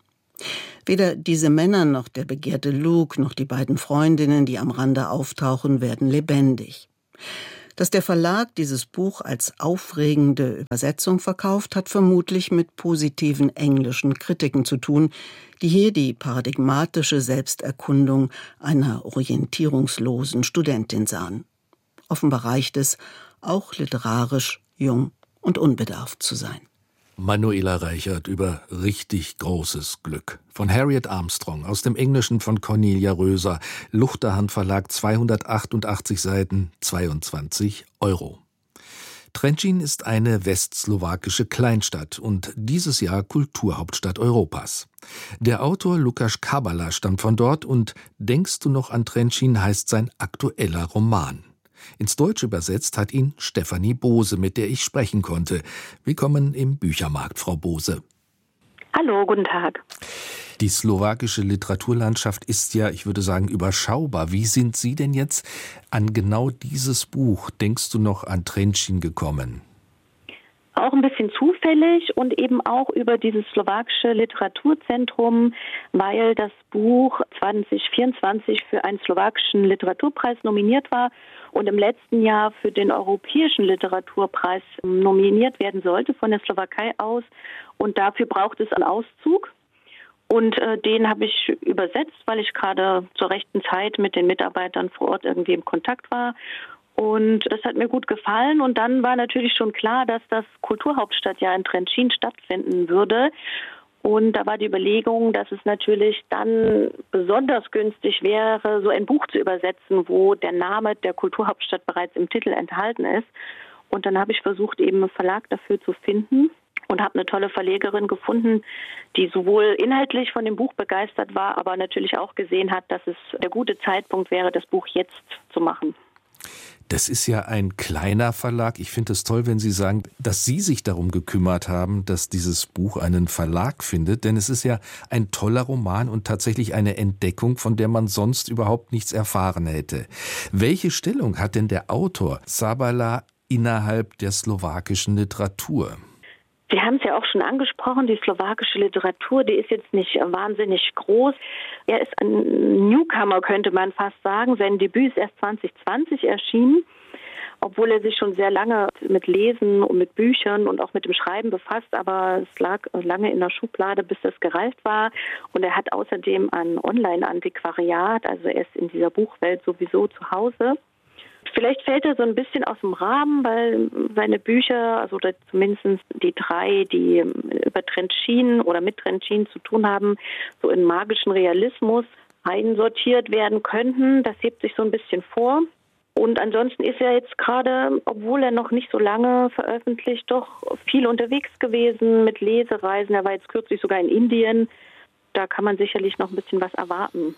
Weder diese Männer noch der begehrte Luke noch die beiden Freundinnen, die am Rande auftauchen, werden lebendig. Dass der Verlag dieses Buch als aufregende Übersetzung verkauft, hat vermutlich mit positiven englischen Kritiken zu tun, die hier die paradigmatische Selbsterkundung einer orientierungslosen Studentin sahen. Offenbar reicht es, auch literarisch jung und unbedarft zu sein. Manuela Reichert über richtig großes Glück. Von Harriet Armstrong, aus dem Englischen von Cornelia Röser. Luchterhand Verlag, zweihundertachtundachtzig Seiten, zweiundzwanzig Euro. Trenčín ist eine westslowakische Kleinstadt und dieses Jahr Kulturhauptstadt Europas. Der Autor Lukáš Kabala stammt von dort und Denkst du noch an Trenčín heißt sein aktueller Roman. Ins Deutsche übersetzt hat ihn Stefanie Bose, mit der ich sprechen konnte. Willkommen im Büchermarkt, Frau Bose. Hallo, guten Tag. Die slowakische Literaturlandschaft ist ja, ich würde sagen, überschaubar. Wie sind Sie denn jetzt an genau dieses Buch, Denkst du noch an Trenčín, gekommen? Auch ein bisschen zufällig und eben auch über dieses slowakische Literaturzentrum, weil das Buch zwanzig vierundzwanzig für einen slowakischen Literaturpreis nominiert war und im letzten Jahr für den Europäischen Literaturpreis nominiert werden sollte von der Slowakei aus. Und dafür braucht es einen Auszug. Und äh, den habe ich übersetzt, weil ich gerade zur rechten Zeit mit den Mitarbeitern vor Ort irgendwie im Kontakt war. Und das hat mir gut gefallen. Und dann war natürlich schon klar, dass das Kulturhauptstadtjahr in Trenčín stattfinden würde. Und da war die Überlegung, dass es natürlich dann besonders günstig wäre, so ein Buch zu übersetzen, wo der Name der Kulturhauptstadt bereits im Titel enthalten ist. Und dann habe ich versucht, eben einen Verlag dafür zu finden und habe eine tolle Verlegerin gefunden, die sowohl inhaltlich von dem Buch begeistert war, aber natürlich auch gesehen hat, dass es der gute Zeitpunkt wäre, das Buch jetzt zu machen. Das ist ja ein kleiner Verlag. Ich finde es toll, wenn Sie sagen, dass Sie sich darum gekümmert haben, dass dieses Buch einen Verlag findet. Denn es ist ja ein toller Roman und tatsächlich eine Entdeckung, von der man sonst überhaupt nichts erfahren hätte. Welche Stellung hat denn der Autor Sabala innerhalb der slowakischen Literatur? Sie haben es ja auch schon angesprochen, die slowakische Literatur, die ist jetzt nicht wahnsinnig groß. Er ist ein Newcomer, könnte man fast sagen. Sein Debüt ist erst zwanzig zwanzig erschienen, obwohl er sich schon sehr lange mit Lesen und mit Büchern und auch mit dem Schreiben befasst. Aber es lag lange in der Schublade, bis das gereift war. Und er hat außerdem ein Online-Antiquariat, also er ist in dieser Buchwelt sowieso zu Hause. Vielleicht fällt er so ein bisschen aus dem Rahmen, weil seine Bücher, also zumindest die drei, die über Trenčín oder mit Trenčín zu tun haben, so in magischen Realismus einsortiert werden könnten. Das hebt sich so ein bisschen vor. Und ansonsten ist er jetzt gerade, obwohl er noch nicht so lange veröffentlicht, doch viel unterwegs gewesen mit Lesereisen. Er war jetzt kürzlich sogar in Indien. Da kann man sicherlich noch ein bisschen was erwarten.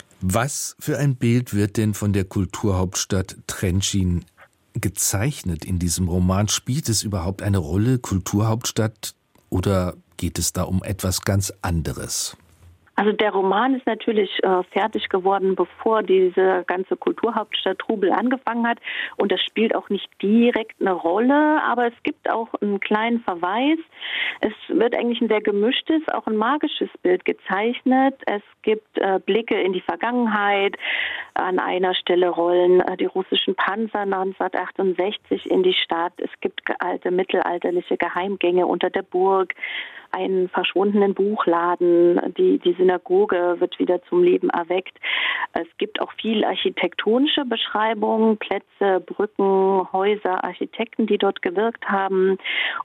Was für ein Bild wird denn von der Kulturhauptstadt Trenčín gezeichnet in diesem Roman? Spielt es überhaupt eine Rolle, Kulturhauptstadt, oder geht es da um etwas ganz anderes? Also der Roman ist natürlich äh, fertig geworden, bevor diese ganze Kulturhauptstadt-Trubel angefangen hat. Und das spielt auch nicht direkt eine Rolle, aber es gibt auch einen kleinen Verweis. Es wird eigentlich ein sehr gemischtes, auch ein magisches Bild gezeichnet. Es gibt äh, Blicke in die Vergangenheit. An einer Stelle rollen äh, die russischen Panzer neunzehnhundertachtundsechzig in die Stadt. Es gibt alte mittelalterliche Geheimgänge unter der Burg, einen verschwundenen Buchladen, die, die Synagoge wird wieder zum Leben erweckt. Es gibt auch viel architektonische Beschreibungen, Plätze, Brücken, Häuser, Architekten, die dort gewirkt haben.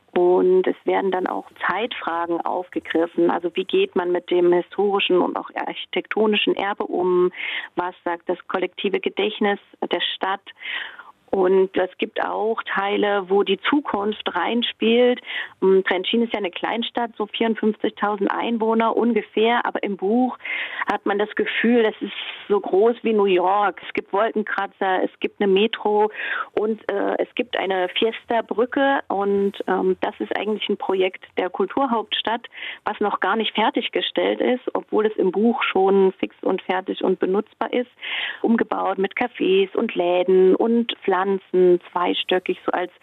Und es werden dann auch Zeitfragen aufgegriffen. Also wie geht man mit dem historischen und auch architektonischen Erbe um? Was sagt das kollektive Gedächtnis der Stadt? Und es gibt auch Teile, wo die Zukunft reinspielt. Trenčín ist ja eine Kleinstadt, so vierundfünfzigtausend Einwohner ungefähr. Aber im Buch hat man das Gefühl, es ist so groß wie New York. Es gibt Wolkenkratzer, es gibt eine Metro und äh, es gibt eine Fiesta-Brücke. Und ähm, das ist eigentlich ein Projekt der Kulturhauptstadt, was noch gar nicht fertiggestellt ist, obwohl es im Buch schon fix und fertig und benutzbar ist. Umgebaut mit Cafés und Läden und Pflanzen. Zweistöckig, so als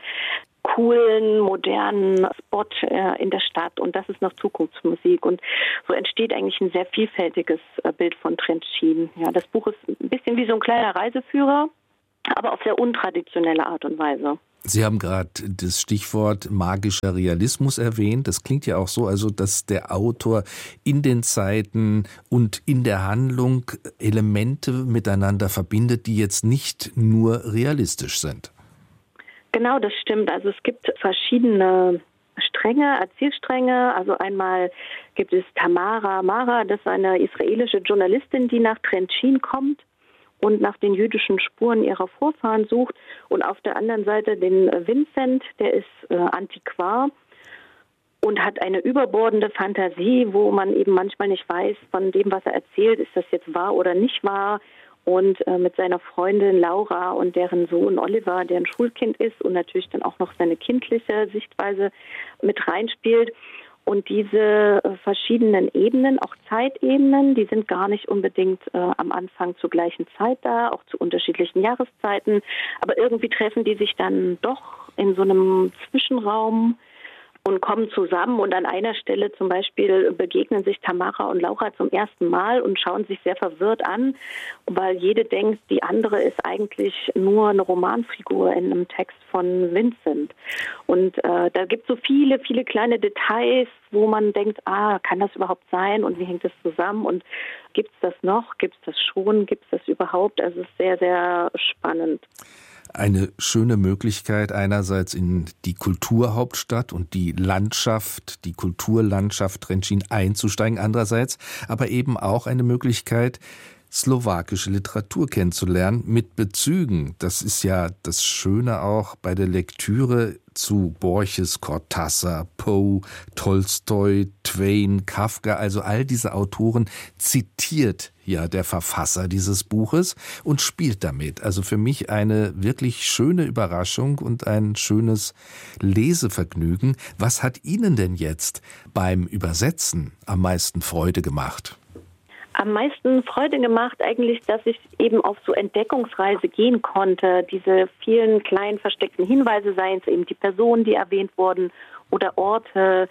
coolen, modernen Spot äh, in der Stadt. Und das ist noch Zukunftsmusik. Und so entsteht eigentlich ein sehr vielfältiges äh, Bild von Trenčín. Ja, das Buch ist ein bisschen wie so ein kleiner Reiseführer, aber auf sehr untraditionelle Art und Weise. Sie haben gerade das Stichwort magischer Realismus erwähnt. Das klingt ja auch so, also dass der Autor in den Zeiten und in der Handlung Elemente miteinander verbindet, die jetzt nicht nur realistisch sind. Genau, das stimmt. Also es gibt verschiedene Stränge, Erzählstränge. Also einmal gibt es Tamara Mara, das ist eine israelische Journalistin, die nach Trenčín kommt und nach den jüdischen Spuren ihrer Vorfahren sucht. Und auf der anderen Seite den Vincent, der ist äh, Antiquar und hat eine überbordende Fantasie, wo man eben manchmal nicht weiß, von dem, was er erzählt, ist das jetzt wahr oder nicht wahr. Und äh, mit seiner Freundin Laura und deren Sohn Oliver, der ein Schulkind ist und natürlich dann auch noch seine kindliche Sichtweise mit reinspielt. Und diese äh, verschiedenen Ebenen, auch Zeitebenen, die sind gar nicht unbedingt äh, am Anfang zur gleichen Zeit da, auch zu unterschiedlichen Jahreszeiten. Aber irgendwie treffen die sich dann doch in so einem Zwischenraum und kommen zusammen. Und an einer Stelle zum Beispiel begegnen sich Tamara und Laura zum ersten Mal und schauen sich sehr verwirrt an, weil jede denkt, die andere ist eigentlich nur eine Romanfigur in einem Text von Vincent. Und äh, da gibt es so viele, viele kleine Details, wo man denkt, ah, kann das überhaupt sein und wie hängt das zusammen und gibt es das noch, gibt es das schon, gibt es das überhaupt? Also es ist sehr, sehr spannend. Eine schöne Möglichkeit, einerseits in die Kulturhauptstadt und die Landschaft, die Kulturlandschaft Trenčín einzusteigen, andererseits aber eben auch eine Möglichkeit, slowakische Literatur kennenzulernen mit Bezügen. Das ist ja das Schöne auch bei der Lektüre zu Borges, Cortázar, Poe, Tolstoi, Twain, Kafka, also all diese Autoren zitiert ja der Verfasser dieses Buches und spielt damit. Also für mich eine wirklich schöne Überraschung und ein schönes Lesevergnügen. Was hat Ihnen denn jetzt beim Übersetzen am meisten Freude gemacht? Am meisten Freude gemacht eigentlich, dass ich eben auf so Entdeckungsreise gehen konnte. Diese vielen kleinen versteckten Hinweise, seien es eben die Personen, die erwähnt wurden, oder Orte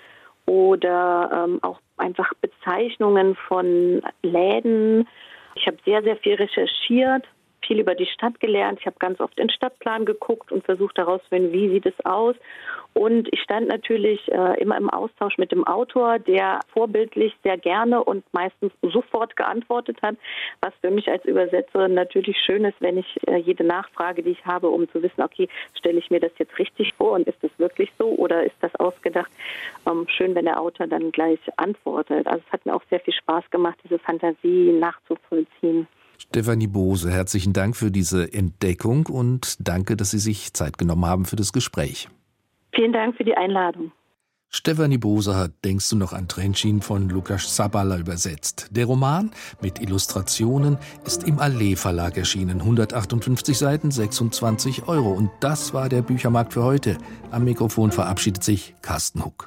oder ähm, auch einfach Bezeichnungen von Läden. Ich habe sehr, sehr viel recherchiert, viel über die Stadt gelernt. Ich habe ganz oft in den Stadtplan geguckt und versucht herauszufinden, wie sieht es aus. Und ich stand natürlich äh, immer im Austausch mit dem Autor, der vorbildlich sehr gerne und meistens sofort geantwortet hat, was für mich als Übersetzerin natürlich schön ist, wenn ich äh, jede Nachfrage, die ich habe, um zu wissen, okay, stelle ich mir das jetzt richtig vor und ist das wirklich so oder ist das ausgedacht? Ähm, schön, wenn der Autor dann gleich antwortet. Also es hat mir auch sehr viel Spaß gemacht, diese Fantasie nachzuvollziehen. Stefanie Bose, herzlichen Dank für diese Entdeckung und danke, dass Sie sich Zeit genommen haben für das Gespräch. Vielen Dank für die Einladung. Stefanie Bose hat Denkst du noch an Trenčín von Lukáš Zabala übersetzt. Der Roman mit Illustrationen ist im Allee Verlag erschienen. hundertachtundfünfzig Seiten, sechsundzwanzig Euro. Und das war der Büchermarkt für heute. Am Mikrofon verabschiedet sich Carsten Huck.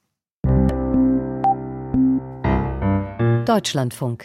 Deutschlandfunk.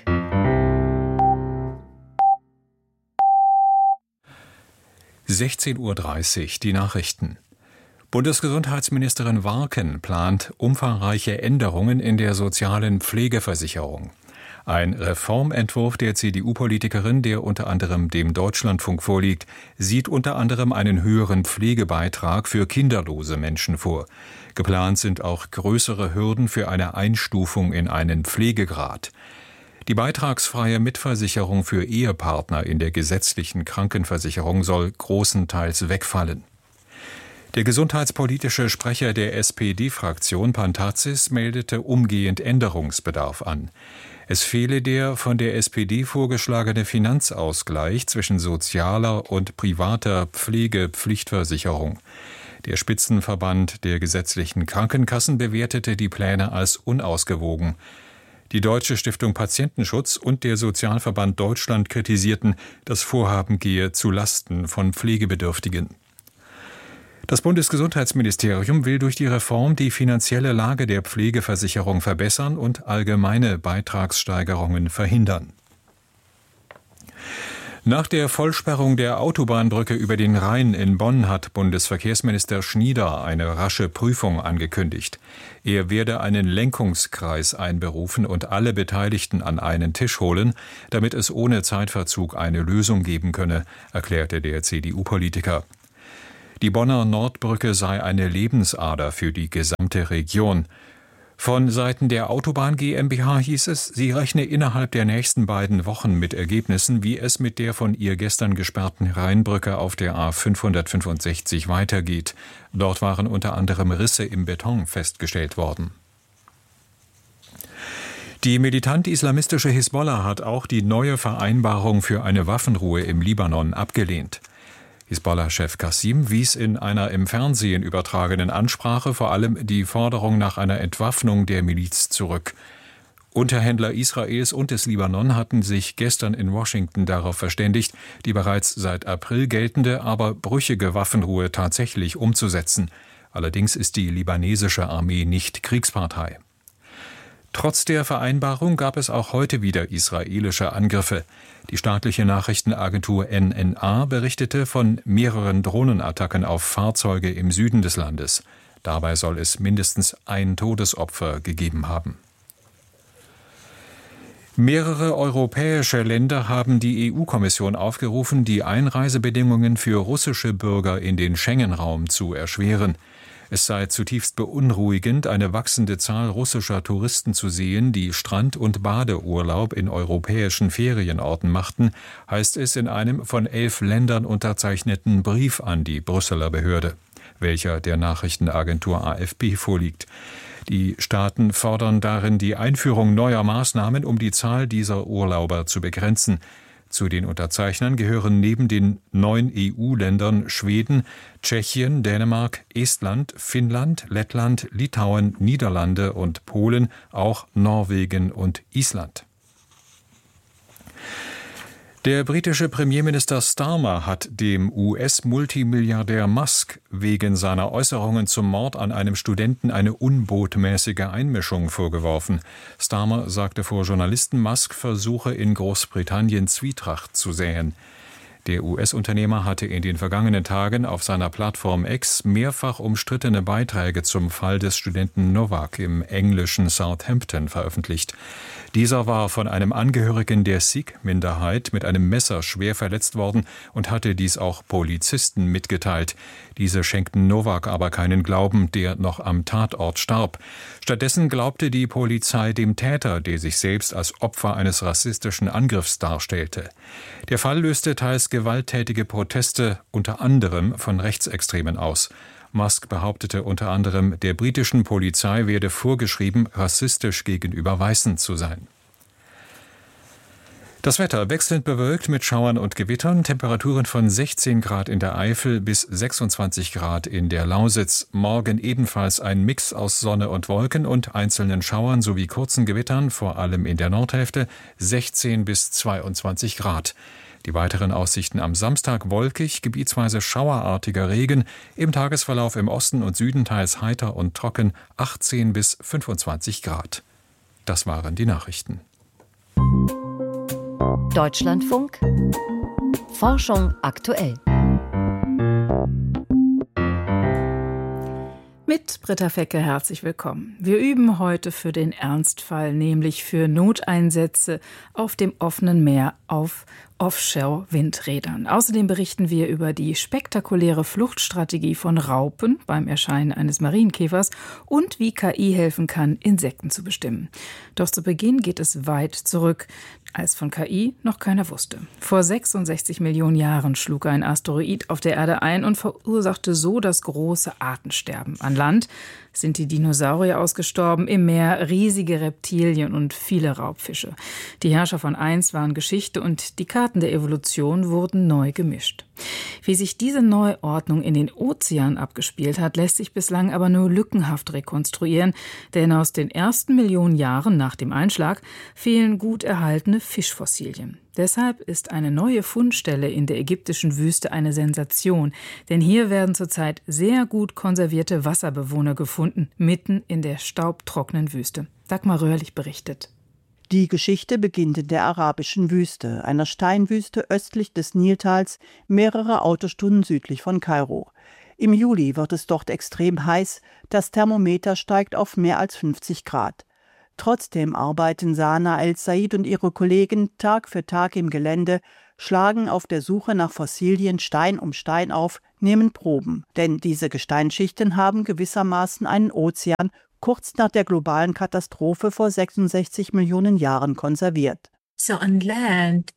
sechzehn Uhr dreißig, die Nachrichten. Bundesgesundheitsministerin Warken plant umfangreiche Änderungen in der sozialen Pflegeversicherung. Ein Reformentwurf der C D U-Politikerin, der unter anderem dem Deutschlandfunk vorliegt, sieht unter anderem einen höheren Pflegebeitrag für kinderlose Menschen vor. Geplant sind auch größere Hürden für eine Einstufung in einen Pflegegrad. Die beitragsfreie Mitversicherung für Ehepartner in der gesetzlichen Krankenversicherung soll großenteils wegfallen. Der gesundheitspolitische Sprecher der S P D-Fraktion Pantazis meldete umgehend Änderungsbedarf an. Es fehle der von der S P D vorgeschlagene Finanzausgleich zwischen sozialer und privater Pflegepflichtversicherung. Der Spitzenverband der gesetzlichen Krankenkassen bewertete die Pläne als unausgewogen. Die Deutsche Stiftung Patientenschutz und der Sozialverband Deutschland kritisierten, das Vorhaben gehe zu Lasten von Pflegebedürftigen. Das Bundesgesundheitsministerium will durch die Reform die finanzielle Lage der Pflegeversicherung verbessern und allgemeine Beitragssteigerungen verhindern. Nach der Vollsperrung der Autobahnbrücke über den Rhein in Bonn hat Bundesverkehrsminister Schnieder eine rasche Prüfung angekündigt. Er werde einen Lenkungskreis einberufen und alle Beteiligten an einen Tisch holen, damit es ohne Zeitverzug eine Lösung geben könne, erklärte der C D U-Politiker. Die Bonner Nordbrücke sei eine Lebensader für die gesamte Region. Von Seiten der Autobahn GmbH hieß es, sie rechne innerhalb der nächsten beiden Wochen mit Ergebnissen, wie es mit der von ihr gestern gesperrten Rheinbrücke auf der A fünfhundertfünfundsechzig weitergeht. Dort waren unter anderem Risse im Beton festgestellt worden. Die militant-islamistische Hisbollah hat auch die neue Vereinbarung für eine Waffenruhe im Libanon abgelehnt. Hisbollah-Chef Qassim wies in einer im Fernsehen übertragenen Ansprache vor allem die Forderung nach einer Entwaffnung der Miliz zurück. Unterhändler Israels und des Libanon hatten sich gestern in Washington darauf verständigt, die bereits seit April geltende, aber brüchige Waffenruhe tatsächlich umzusetzen. Allerdings ist die libanesische Armee nicht Kriegspartei. Trotz der Vereinbarung gab es auch heute wieder israelische Angriffe. Die staatliche Nachrichtenagentur N N A berichtete von mehreren Drohnenattacken auf Fahrzeuge im Süden des Landes. Dabei soll es mindestens ein Todesopfer gegeben haben. Mehrere europäische Länder haben die E U-Kommission aufgerufen, die Einreisebedingungen für russische Bürger in den Schengen-Raum zu erschweren. Es sei zutiefst beunruhigend, eine wachsende Zahl russischer Touristen zu sehen, die Strand- und Badeurlaub in europäischen Ferienorten machten, heißt es in einem von elf Ländern unterzeichneten Brief an die Brüsseler Behörde, welcher der Nachrichtenagentur A F P vorliegt. Die Staaten fordern darin die Einführung neuer Maßnahmen, um die Zahl dieser Urlauber zu begrenzen. Zu den Unterzeichnern gehören neben den neun E U-Ländern Schweden, Tschechien, Dänemark, Estland, Finnland, Lettland, Litauen, Niederlande und Polen, auch Norwegen und Island. Der britische Premierminister Starmer hat dem U S-Multimilliardär Musk wegen seiner Äußerungen zum Mord an einem Studenten eine unbotmäßige Einmischung vorgeworfen. Starmer sagte vor Journalisten, Musk versuche in Großbritannien Zwietracht zu säen. Der U S-Unternehmer hatte in den vergangenen Tagen auf seiner Plattform X mehrfach umstrittene Beiträge zum Fall des Studenten Novak im englischen Southampton veröffentlicht. Dieser war von einem Angehörigen der Sikh-Minderheit mit einem Messer schwer verletzt worden und hatte dies auch Polizisten mitgeteilt. Diese schenkten Novak aber keinen Glauben, der noch am Tatort starb. Stattdessen glaubte die Polizei dem Täter, der sich selbst als Opfer eines rassistischen Angriffs darstellte. Der Fall löste teils gewalttätige Proteste, unter anderem von Rechtsextremen aus. Musk behauptete unter anderem, der britischen Polizei werde vorgeschrieben, rassistisch gegenüber Weißen zu sein. Das Wetter wechselnd bewölkt mit Schauern und Gewittern, Temperaturen von sechzehn Grad in der Eifel bis sechsundzwanzig Grad in der Lausitz. Morgen ebenfalls ein Mix aus Sonne und Wolken und einzelnen Schauern sowie kurzen Gewittern, vor allem in der Nordhälfte, sechzehn bis zweiundzwanzig Grad. Die weiteren Aussichten am Samstag wolkig, gebietsweise schauerartiger Regen, im Tagesverlauf im Osten und Süden teils heiter und trocken, achtzehn bis fünfundzwanzig Grad. Das waren die Nachrichten. Deutschlandfunk Forschung aktuell. Mit Britta Fecke herzlich willkommen. Wir üben heute für den Ernstfall, nämlich für Noteinsätze auf dem offenen Meer auf Offshore-Windrädern. Außerdem berichten wir über die spektakuläre Fluchtstrategie von Raupen beim Erscheinen eines Marienkäfers und wie K I helfen kann, Insekten zu bestimmen. Doch zu Beginn geht es weit zurück, als von K I noch keiner wusste. Vor sechsundsechzig Millionen Jahren schlug ein Asteroid auf der Erde ein und verursachte so das große Artensterben. An Land sind die Dinosaurier ausgestorben, im Meer riesige Reptilien und viele Raubfische. Die Herrscher von einst waren Geschichte und die Karten der Evolution wurden neu gemischt. Wie sich diese Neuordnung in den Ozeanen abgespielt hat, lässt sich bislang aber nur lückenhaft rekonstruieren, denn aus den ersten Millionen Jahren nach dem Einschlag fehlen gut erhaltene Fischfossilien. Deshalb ist eine neue Fundstelle in der ägyptischen Wüste eine Sensation, denn hier werden zurzeit sehr gut konservierte Wasserbewohner gefunden, mitten in der staubtrockenen Wüste. Dagmar Röhrlich berichtet. Die Geschichte beginnt in der arabischen Wüste, einer Steinwüste östlich des Niltals, mehrere Autostunden südlich von Kairo. Im Juli wird es dort extrem heiß, das Thermometer steigt auf mehr als fünfzig Grad. Trotzdem arbeiten Sana El-Said und ihre Kollegen Tag für Tag im Gelände, schlagen auf der Suche nach Fossilien Stein um Stein auf, nehmen Proben. Denn diese Gesteinsschichten haben gewissermaßen einen Ozean kurz nach der globalen Katastrophe vor sechsundsechzig Millionen Jahren konserviert. An Land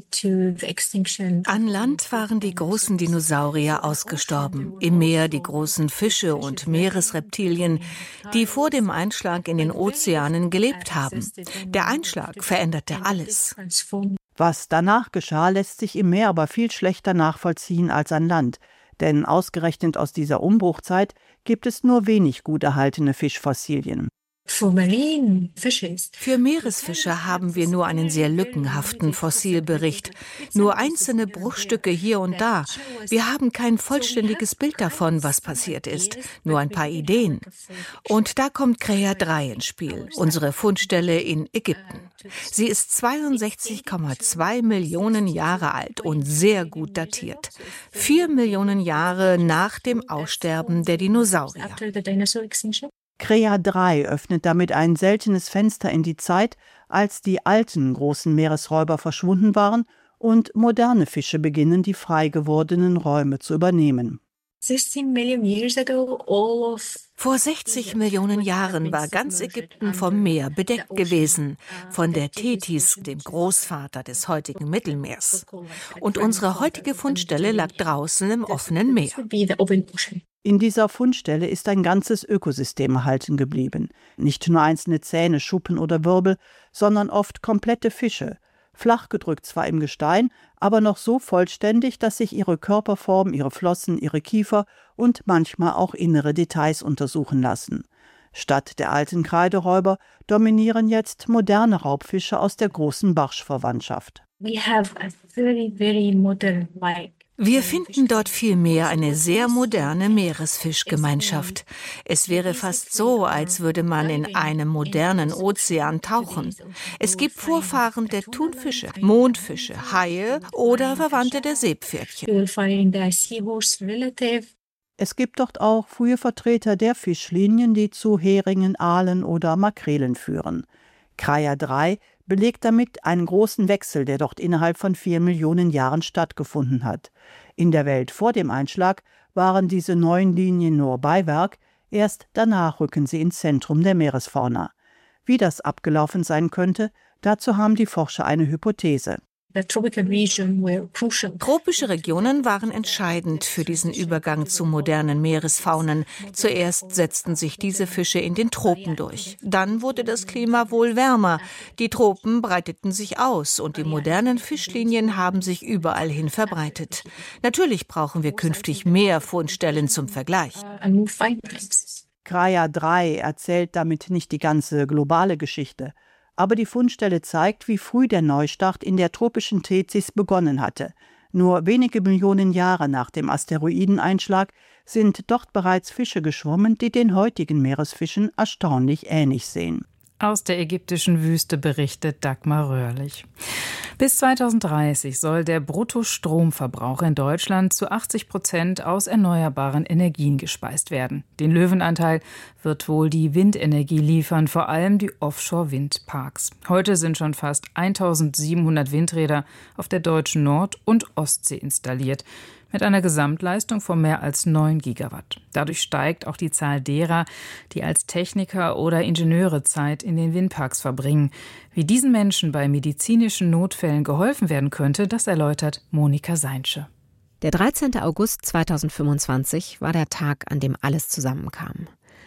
waren die großen Dinosaurier ausgestorben, im Meer die großen Fische und Meeresreptilien, die vor dem Einschlag in den Ozeanen gelebt haben. Der Einschlag veränderte alles. Was danach geschah, lässt sich im Meer aber viel schlechter nachvollziehen als an Land. Denn ausgerechnet aus dieser Umbruchzeit gibt es nur wenig gut erhaltene Fischfossilien. Für Meeresfische haben wir nur einen sehr lückenhaften Fossilbericht. Nur einzelne Bruchstücke hier und da. Wir haben kein vollständiges Bild davon, was passiert ist. Nur ein paar Ideen. Und da kommt Krea drei ins Spiel, unsere Fundstelle in Ägypten. Sie ist zweiundsechzig Komma zwei Millionen Jahre alt und sehr gut datiert. Vier Millionen Jahre nach dem Aussterben der Dinosaurier. Krea drei öffnet damit ein seltenes Fenster in die Zeit, als die alten großen Meeresräuber verschwunden waren und moderne Fische beginnen, die frei gewordenen Räume zu übernehmen. Vor sechzig Millionen Jahren war ganz Ägypten vom Meer bedeckt gewesen, von der Tethys, dem Großvater des heutigen Mittelmeers. Und unsere heutige Fundstelle lag draußen im offenen Meer. In dieser Fundstelle ist ein ganzes Ökosystem erhalten geblieben. Nicht nur einzelne Zähne, Schuppen oder Wirbel, sondern oft komplette Fische. Flach gedrückt zwar im Gestein, aber noch so vollständig, dass sich ihre Körperform, ihre Flossen, ihre Kiefer und manchmal auch innere Details untersuchen lassen. Statt der alten Kreideräuber dominieren jetzt moderne Raubfische aus der großen Barschverwandtschaft. Wir finden dort vielmehr eine sehr moderne Meeresfischgemeinschaft. Es wäre fast so, als würde man in einem modernen Ozean tauchen. Es gibt Vorfahren der Thunfische, Mondfische, Haie oder Verwandte der Seepferdchen. Es gibt dort auch frühe Vertreter der Fischlinien, die zu Heringen, Aalen oder Makrelen führen. Krea drei belegt damit einen großen Wechsel, der dort innerhalb von vier Millionen Jahren stattgefunden hat. In der Welt vor dem Einschlag waren diese neuen Linien nur Beiwerk, erst danach rücken sie ins Zentrum der Meeresfauna. Wie das abgelaufen sein könnte, dazu haben die Forscher eine Hypothese. Tropische Regionen waren entscheidend für diesen Übergang zu modernen Meeresfaunen. Zuerst setzten sich diese Fische in den Tropen durch. Dann wurde das Klima wohl wärmer. Die Tropen breiteten sich aus und die modernen Fischlinien haben sich überall hin verbreitet. Natürlich brauchen wir künftig mehr Fundstellen zum Vergleich. Krea drei erzählt damit nicht die ganze globale Geschichte. Aber die Fundstelle zeigt, wie früh der Neustart in der tropischen Tethys begonnen hatte. Nur wenige Millionen Jahre nach dem Asteroideneinschlag sind dort bereits Fische geschwommen, die den heutigen Meeresfischen erstaunlich ähnlich sehen. Aus der ägyptischen Wüste berichtet Dagmar Röhrlich. Bis zweitausenddreißig soll der Bruttostromverbrauch in Deutschland zu achtzig Prozent aus erneuerbaren Energien gespeist werden. Den Löwenanteil wird wohl die Windenergie liefern, vor allem die Offshore-Windparks. Heute sind schon fast eintausendsiebenhundert Windräder auf der deutschen Nord- und Ostsee installiert, mit einer Gesamtleistung von mehr als neun Gigawatt. Dadurch steigt auch die Zahl derer, die als Techniker oder Ingenieure Zeit in den Windparks verbringen. Wie diesen Menschen bei medizinischen Notfällen geholfen werden könnte, das erläutert Monika Seinsche. Der dreizehnte August zweitausendfünfundzwanzig war der Tag, an dem alles zusammenkam.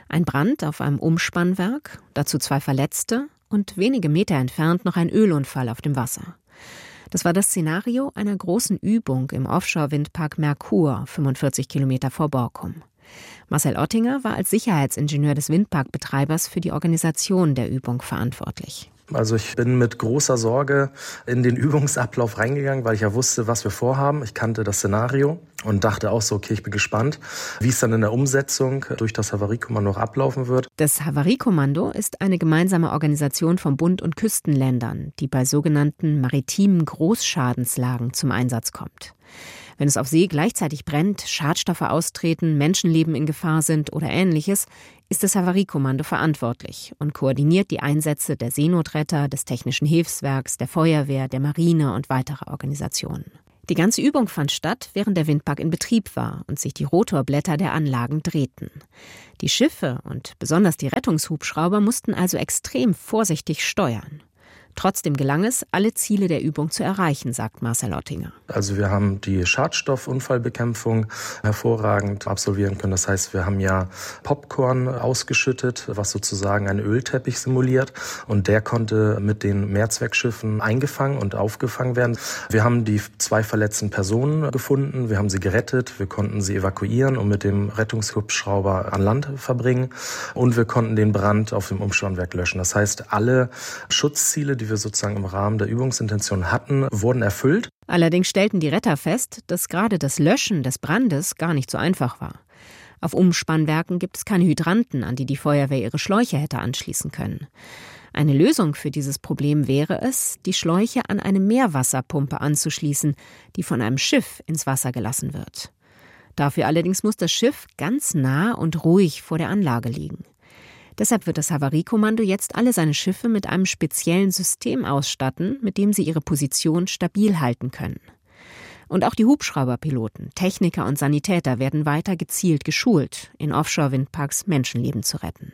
Ein Brand auf einem Umspannwerk, dazu zwei Verletzte und wenige Meter entfernt noch ein Ölunfall auf dem Wasser. Das war das Szenario einer großen Übung im Offshore-Windpark Merkur, fünfundvierzig Kilometer vor Borkum. Marcel Ottinger war als Sicherheitsingenieur des Windparkbetreibers für die Organisation der Übung verantwortlich. Also ich bin mit großer Sorge in den Übungsablauf reingegangen, weil ich ja wusste, was wir vorhaben. Ich kannte das Szenario und dachte auch so, okay, ich bin gespannt, wie es dann in der Umsetzung durch das Havariekommando noch ablaufen wird. Das Havariekommando ist eine gemeinsame Organisation von Bund- und Küstenländern, die bei sogenannten maritimen Großschadenslagen zum Einsatz kommt. Wenn es auf See gleichzeitig brennt, Schadstoffe austreten, Menschenleben in Gefahr sind oder Ähnliches, ist das Havariekommando verantwortlich und koordiniert die Einsätze der Seenotretter, des Technischen Hilfswerks, der Feuerwehr, der Marine und weiterer Organisationen. Die ganze Übung fand statt, während der Windpark in Betrieb war und sich die Rotorblätter der Anlagen drehten. Die Schiffe und besonders die Rettungshubschrauber mussten also extrem vorsichtig steuern. Trotzdem gelang es, alle Ziele der Übung zu erreichen, sagt Marcel Ottinger. Also wir haben die Schadstoffunfallbekämpfung hervorragend absolvieren können. Das heißt, wir haben ja Popcorn ausgeschüttet, was sozusagen einen Ölteppich simuliert. Und der konnte mit den Mehrzweckschiffen eingefangen und aufgefangen werden. Wir haben die zwei verletzten Personen gefunden. Wir haben sie gerettet. Wir konnten sie evakuieren und mit dem Rettungshubschrauber an Land verbringen. Und wir konnten den Brand auf dem Umspannwerk löschen. Das heißt, alle Schutzziele, die die wir sozusagen im Rahmen der Übungsintention hatten, wurden erfüllt. Allerdings stellten die Retter fest, dass gerade das Löschen des Brandes gar nicht so einfach war. Auf Umspannwerken gibt es keine Hydranten, an die die Feuerwehr ihre Schläuche hätte anschließen können. Eine Lösung für dieses Problem wäre es, die Schläuche an eine Meerwasserpumpe anzuschließen, die von einem Schiff ins Wasser gelassen wird. Dafür allerdings muss das Schiff ganz nah und ruhig vor der Anlage liegen. Deshalb wird das Havariekommando jetzt alle seine Schiffe mit einem speziellen System ausstatten, mit dem sie ihre Position stabil halten können. Und auch die Hubschrauberpiloten, Techniker und Sanitäter werden weiter gezielt geschult, in Offshore-Windparks Menschenleben zu retten.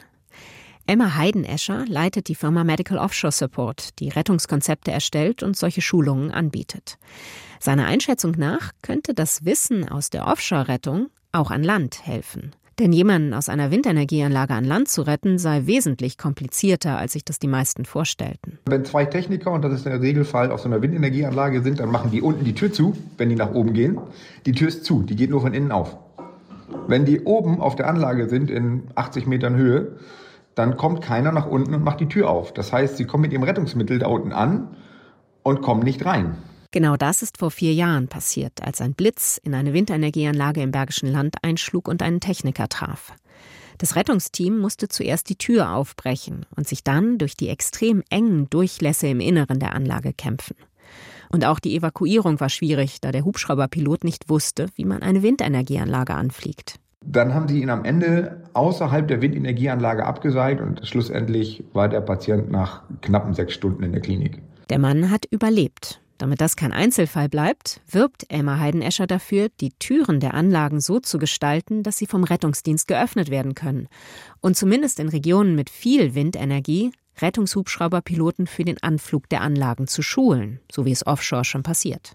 Emma Heidenescher leitet die Firma Medical Offshore Support, die Rettungskonzepte erstellt und solche Schulungen anbietet. Seiner Einschätzung nach könnte das Wissen aus der Offshore-Rettung auch an Land helfen. Denn jemanden aus einer Windenergieanlage an Land zu retten, sei wesentlich komplizierter, als sich das die meisten vorstellten. Wenn zwei Techniker, und das ist der Regelfall auf so einer Windenergieanlage sind, dann machen die unten die Tür zu, wenn die nach oben gehen. Die Tür ist zu, die geht nur von innen auf. Wenn die oben auf der Anlage sind, in achtzig Metern Höhe, dann kommt keiner nach unten und macht die Tür auf. Das heißt, sie kommen mit ihrem Rettungsmittel da unten an und kommen nicht rein. Genau das ist vor vier Jahren passiert, als ein Blitz in eine Windenergieanlage im Bergischen Land einschlug und einen Techniker traf. Das Rettungsteam musste zuerst die Tür aufbrechen und sich dann durch die extrem engen Durchlässe im Inneren der Anlage kämpfen. Und auch die Evakuierung war schwierig, da der Hubschrauberpilot nicht wusste, wie man eine Windenergieanlage anfliegt. Dann haben sie ihn am Ende außerhalb der Windenergieanlage abgeseilt und schlussendlich war der Patient nach knappen sechs Stunden in der Klinik. Der Mann hat überlebt. Damit das kein Einzelfall bleibt, wirbt Emma Heidenescher dafür, die Türen der Anlagen so zu gestalten, dass sie vom Rettungsdienst geöffnet werden können. Und zumindest in Regionen mit viel Windenergie Rettungshubschrauberpiloten für den Anflug der Anlagen zu schulen, so wie es offshore schon passiert.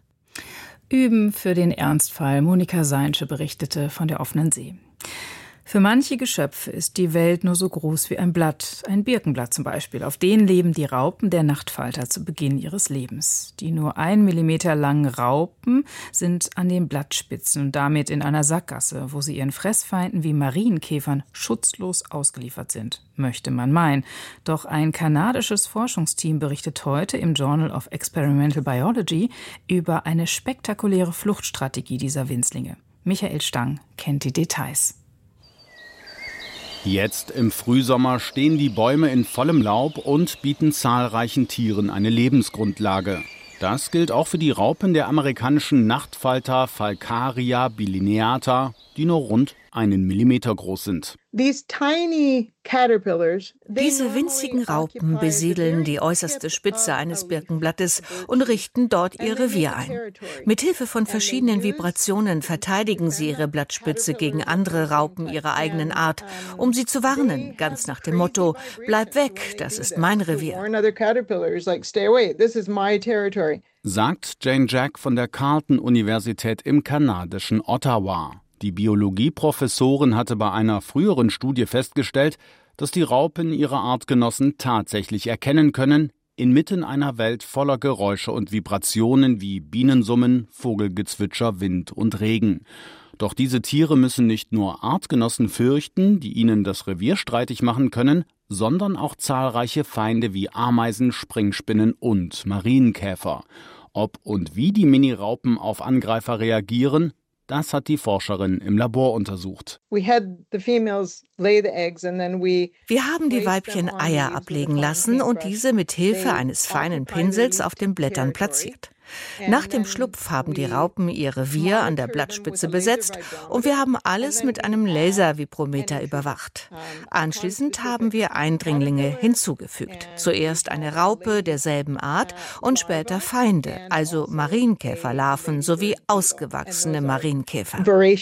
Üben für den Ernstfall. Monika Seinsche berichtete von der offenen See. Für manche Geschöpfe ist die Welt nur so groß wie ein Blatt, ein Birkenblatt zum Beispiel. Auf denen leben die Raupen der Nachtfalter zu Beginn ihres Lebens. Die nur ein Millimeter langen Raupen sind an den Blattspitzen und damit in einer Sackgasse, wo sie ihren Fressfeinden wie Marienkäfern schutzlos ausgeliefert sind, möchte man meinen. Doch ein kanadisches Forschungsteam berichtet heute im Journal of Experimental Biology über eine spektakuläre Fluchtstrategie dieser Winzlinge. Michael Stang kennt die Details. Jetzt im Frühsommer stehen die Bäume in vollem Laub und bieten zahlreichen Tieren eine Lebensgrundlage. Das gilt auch für die Raupen der amerikanischen Nachtfalter Falcaria bilineata, die nur rund einen Millimeter groß sind. Diese winzigen Raupen besiedeln die äußerste Spitze eines Birkenblattes und richten dort ihr Revier ein. Mithilfe von verschiedenen Vibrationen verteidigen sie ihre Blattspitze gegen andere Raupen ihrer eigenen Art, um sie zu warnen, ganz nach dem Motto: Bleib weg, das ist mein Revier. Sagt Jane Jack von der Carleton-Universität im kanadischen Ottawa. Die Biologieprofessorin hatte bei einer früheren Studie festgestellt, dass die Raupen ihre Artgenossen tatsächlich erkennen können, inmitten einer Welt voller Geräusche und Vibrationen wie Bienensummen, Vogelgezwitscher, Wind und Regen. Doch diese Tiere müssen nicht nur Artgenossen fürchten, die ihnen das Revier streitig machen können, sondern auch zahlreiche Feinde wie Ameisen, Springspinnen und Marienkäfer. Ob und wie die Miniraupen auf Angreifer reagieren, das hat die Forscherin im Labor untersucht. Wir haben die Weibchen Eier ablegen lassen und diese mit Hilfe eines feinen Pinsels auf den Blättern platziert. Nach dem Schlupf haben die Raupen ihr Revier an der Blattspitze besetzt und wir haben alles mit einem Laservibrometer überwacht. Anschließend haben wir Eindringlinge hinzugefügt. Zuerst eine Raupe derselben Art und später Feinde, also Marienkäferlarven sowie ausgewachsene Marienkäfer.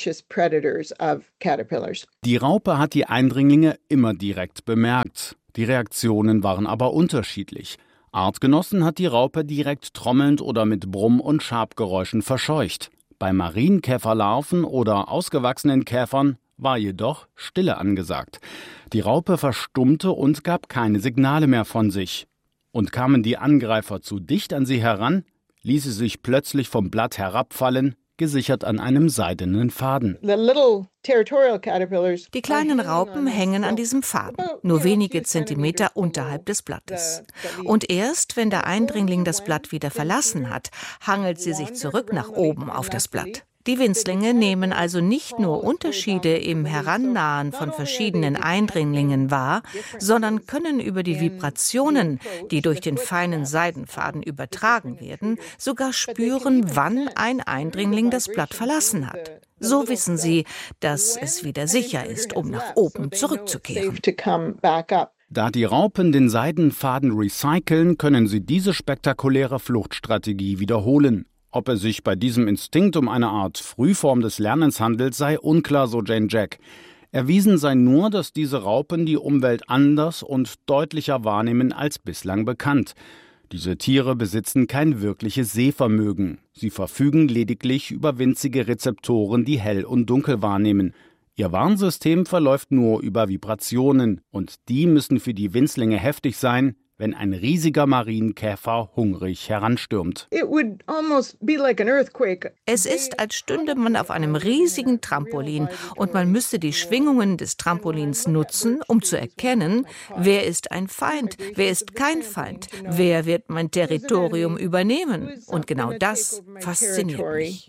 Die Raupe hat die Eindringlinge immer direkt bemerkt. Die Reaktionen waren aber unterschiedlich. Artgenossen hat die Raupe direkt trommelnd oder mit Brumm- und Schabgeräuschen verscheucht. Bei Marienkäferlarven oder ausgewachsenen Käfern war jedoch Stille angesagt. Die Raupe verstummte und gab keine Signale mehr von sich. Und kamen die Angreifer zu dicht an sie heran, ließ sie sich plötzlich vom Blatt herabfallen, gesichert an einem seidenen Faden. Die kleinen Raupen hängen an diesem Faden, nur wenige Zentimeter unterhalb des Blattes. Und erst, wenn der Eindringling das Blatt wieder verlassen hat, hangelt sie sich zurück nach oben auf das Blatt. Die Winzlinge nehmen also nicht nur Unterschiede im Herannahen von verschiedenen Eindringlingen wahr, sondern können über die Vibrationen, die durch den feinen Seidenfaden übertragen werden, sogar spüren, wann ein Eindringling das Blatt verlassen hat. So wissen sie, dass es wieder sicher ist, um nach oben zurückzukehren. Da die Raupen den Seidenfaden recyceln, können sie diese spektakuläre Fluchtstrategie wiederholen. Ob es sich bei diesem Instinkt um eine Art Frühform des Lernens handelt, sei unklar, so Jane Jack. Erwiesen sei nur, dass diese Raupen die Umwelt anders und deutlicher wahrnehmen als bislang bekannt. Diese Tiere besitzen kein wirkliches Sehvermögen. Sie verfügen lediglich über winzige Rezeptoren, die Hell und Dunkel wahrnehmen. Ihr Warnsystem verläuft nur über Vibrationen, und die müssen für die Winzlinge heftig sein, wenn ein riesiger Marienkäfer hungrig heranstürmt. Es ist, als stünde man auf einem riesigen Trampolin und man müsste die Schwingungen des Trampolins nutzen, um zu erkennen, wer ist ein Feind, wer ist kein Feind, wer wird mein Territorium übernehmen. Und genau das fasziniert mich.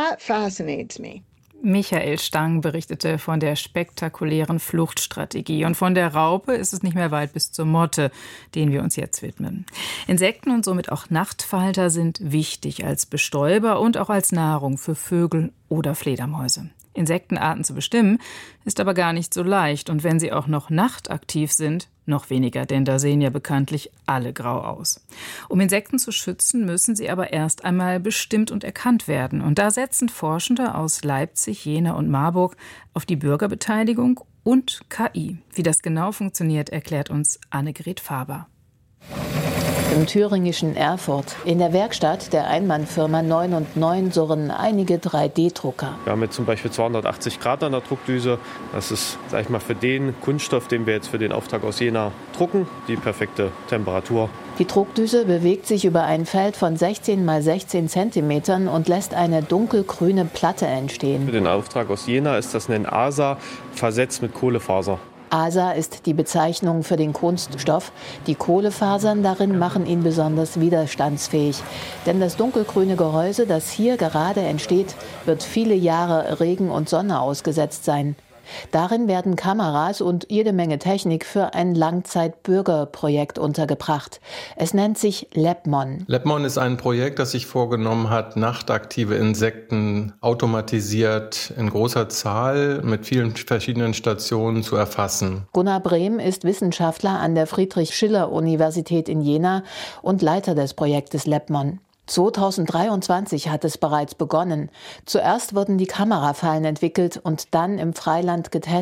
Michael Stang berichtete von der spektakulären Fluchtstrategie. Und von der Raupe ist es nicht mehr weit bis zur Motte, denen wir uns jetzt widmen. Insekten und somit auch Nachtfalter sind wichtig als Bestäuber und auch als Nahrung für Vögel oder Fledermäuse. Insektenarten zu bestimmen, ist aber gar nicht so leicht. Und wenn sie auch noch nachtaktiv sind, noch weniger, denn da sehen ja bekanntlich alle grau aus. Um Insekten zu schützen, müssen sie aber erst einmal bestimmt und erkannt werden. Und da setzen Forschende aus Leipzig, Jena und Marburg auf die Bürgerbeteiligung und K I. Wie das genau funktioniert, erklärt uns Annegret Faber. Im thüringischen Erfurt, in der Werkstatt der Einmannfirma neun und neun surren einige drei D Drucker. Wir haben jetzt zum Beispiel zweihundertachtzig Grad an der Druckdüse. Das ist, sag ich mal, für den Kunststoff, den wir jetzt für den Auftrag aus Jena drucken, die perfekte Temperatur. Die Druckdüse bewegt sich über ein Feld von sechzehn mal sechzehn Zentimetern und lässt eine dunkelgrüne Platte entstehen. Für den Auftrag aus Jena ist das ein A S A versetzt mit Kohlefaser. A S A ist die Bezeichnung für den Kunststoff. Die Kohlefasern darin machen ihn besonders widerstandsfähig. Denn das dunkelgrüne Gehäuse, das hier gerade entsteht, wird viele Jahre Regen und Sonne ausgesetzt sein. Darin werden Kameras und jede Menge Technik für ein Langzeit-Bürgerprojekt untergebracht. Es nennt sich LabMon. LabMon ist ein Projekt, das sich vorgenommen hat, nachtaktive Insekten automatisiert in großer Zahl mit vielen verschiedenen Stationen zu erfassen. Gunnar Brehm ist Wissenschaftler an der Friedrich-Schiller-Universität in Jena und Leiter des Projektes LabMon. zweitausenddreiundzwanzig hat es bereits begonnen. Zuerst wurden die Kamerafallen entwickelt und dann im Freiland getestet.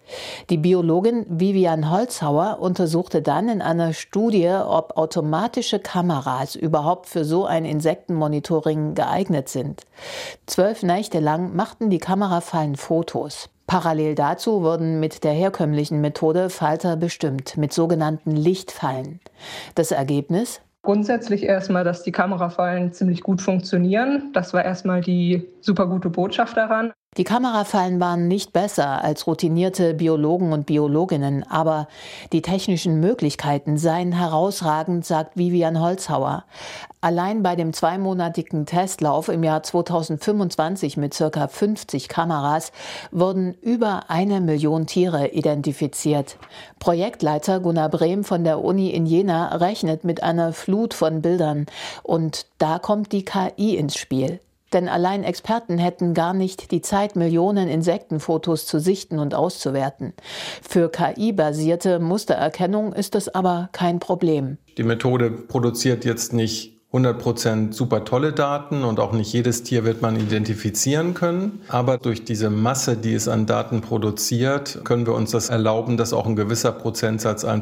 Die Biologin Vivian Holzhauer untersuchte dann in einer Studie, ob automatische Kameras überhaupt für so ein Insektenmonitoring geeignet sind. Zwölf Nächte lang machten die Kamerafallen Fotos. Parallel dazu wurden mit der herkömmlichen Methode Falter bestimmt, mit sogenannten Lichtfallen. Das Ergebnis? Grundsätzlich erstmal, dass die Kamerafallen ziemlich gut funktionieren. Das war erstmal die super gute Botschaft daran. Die Kamerafallen waren nicht besser als routinierte Biologen und Biologinnen, aber die technischen Möglichkeiten seien herausragend, sagt Vivian Holzhauer. Allein bei dem zweimonatigen Testlauf im Jahr zweitausendfünfundzwanzig mit ca. fünfzig Kameras wurden über eine Million Tiere identifiziert. Projektleiter Gunnar Brehm von der Uni in Jena rechnet mit einer Flut von Bildern. Und da kommt die K I ins Spiel. Denn allein Experten hätten gar nicht die Zeit, Millionen Insektenfotos zu sichten und auszuwerten. Für K I-basierte Mustererkennung ist es aber kein Problem. Die Methode produziert jetzt nicht hundert Prozent super tolle Daten und auch nicht jedes Tier wird man identifizieren können. Aber durch diese Masse, die es an Daten produziert, können wir uns das erlauben, dass auch ein gewisser Prozentsatz an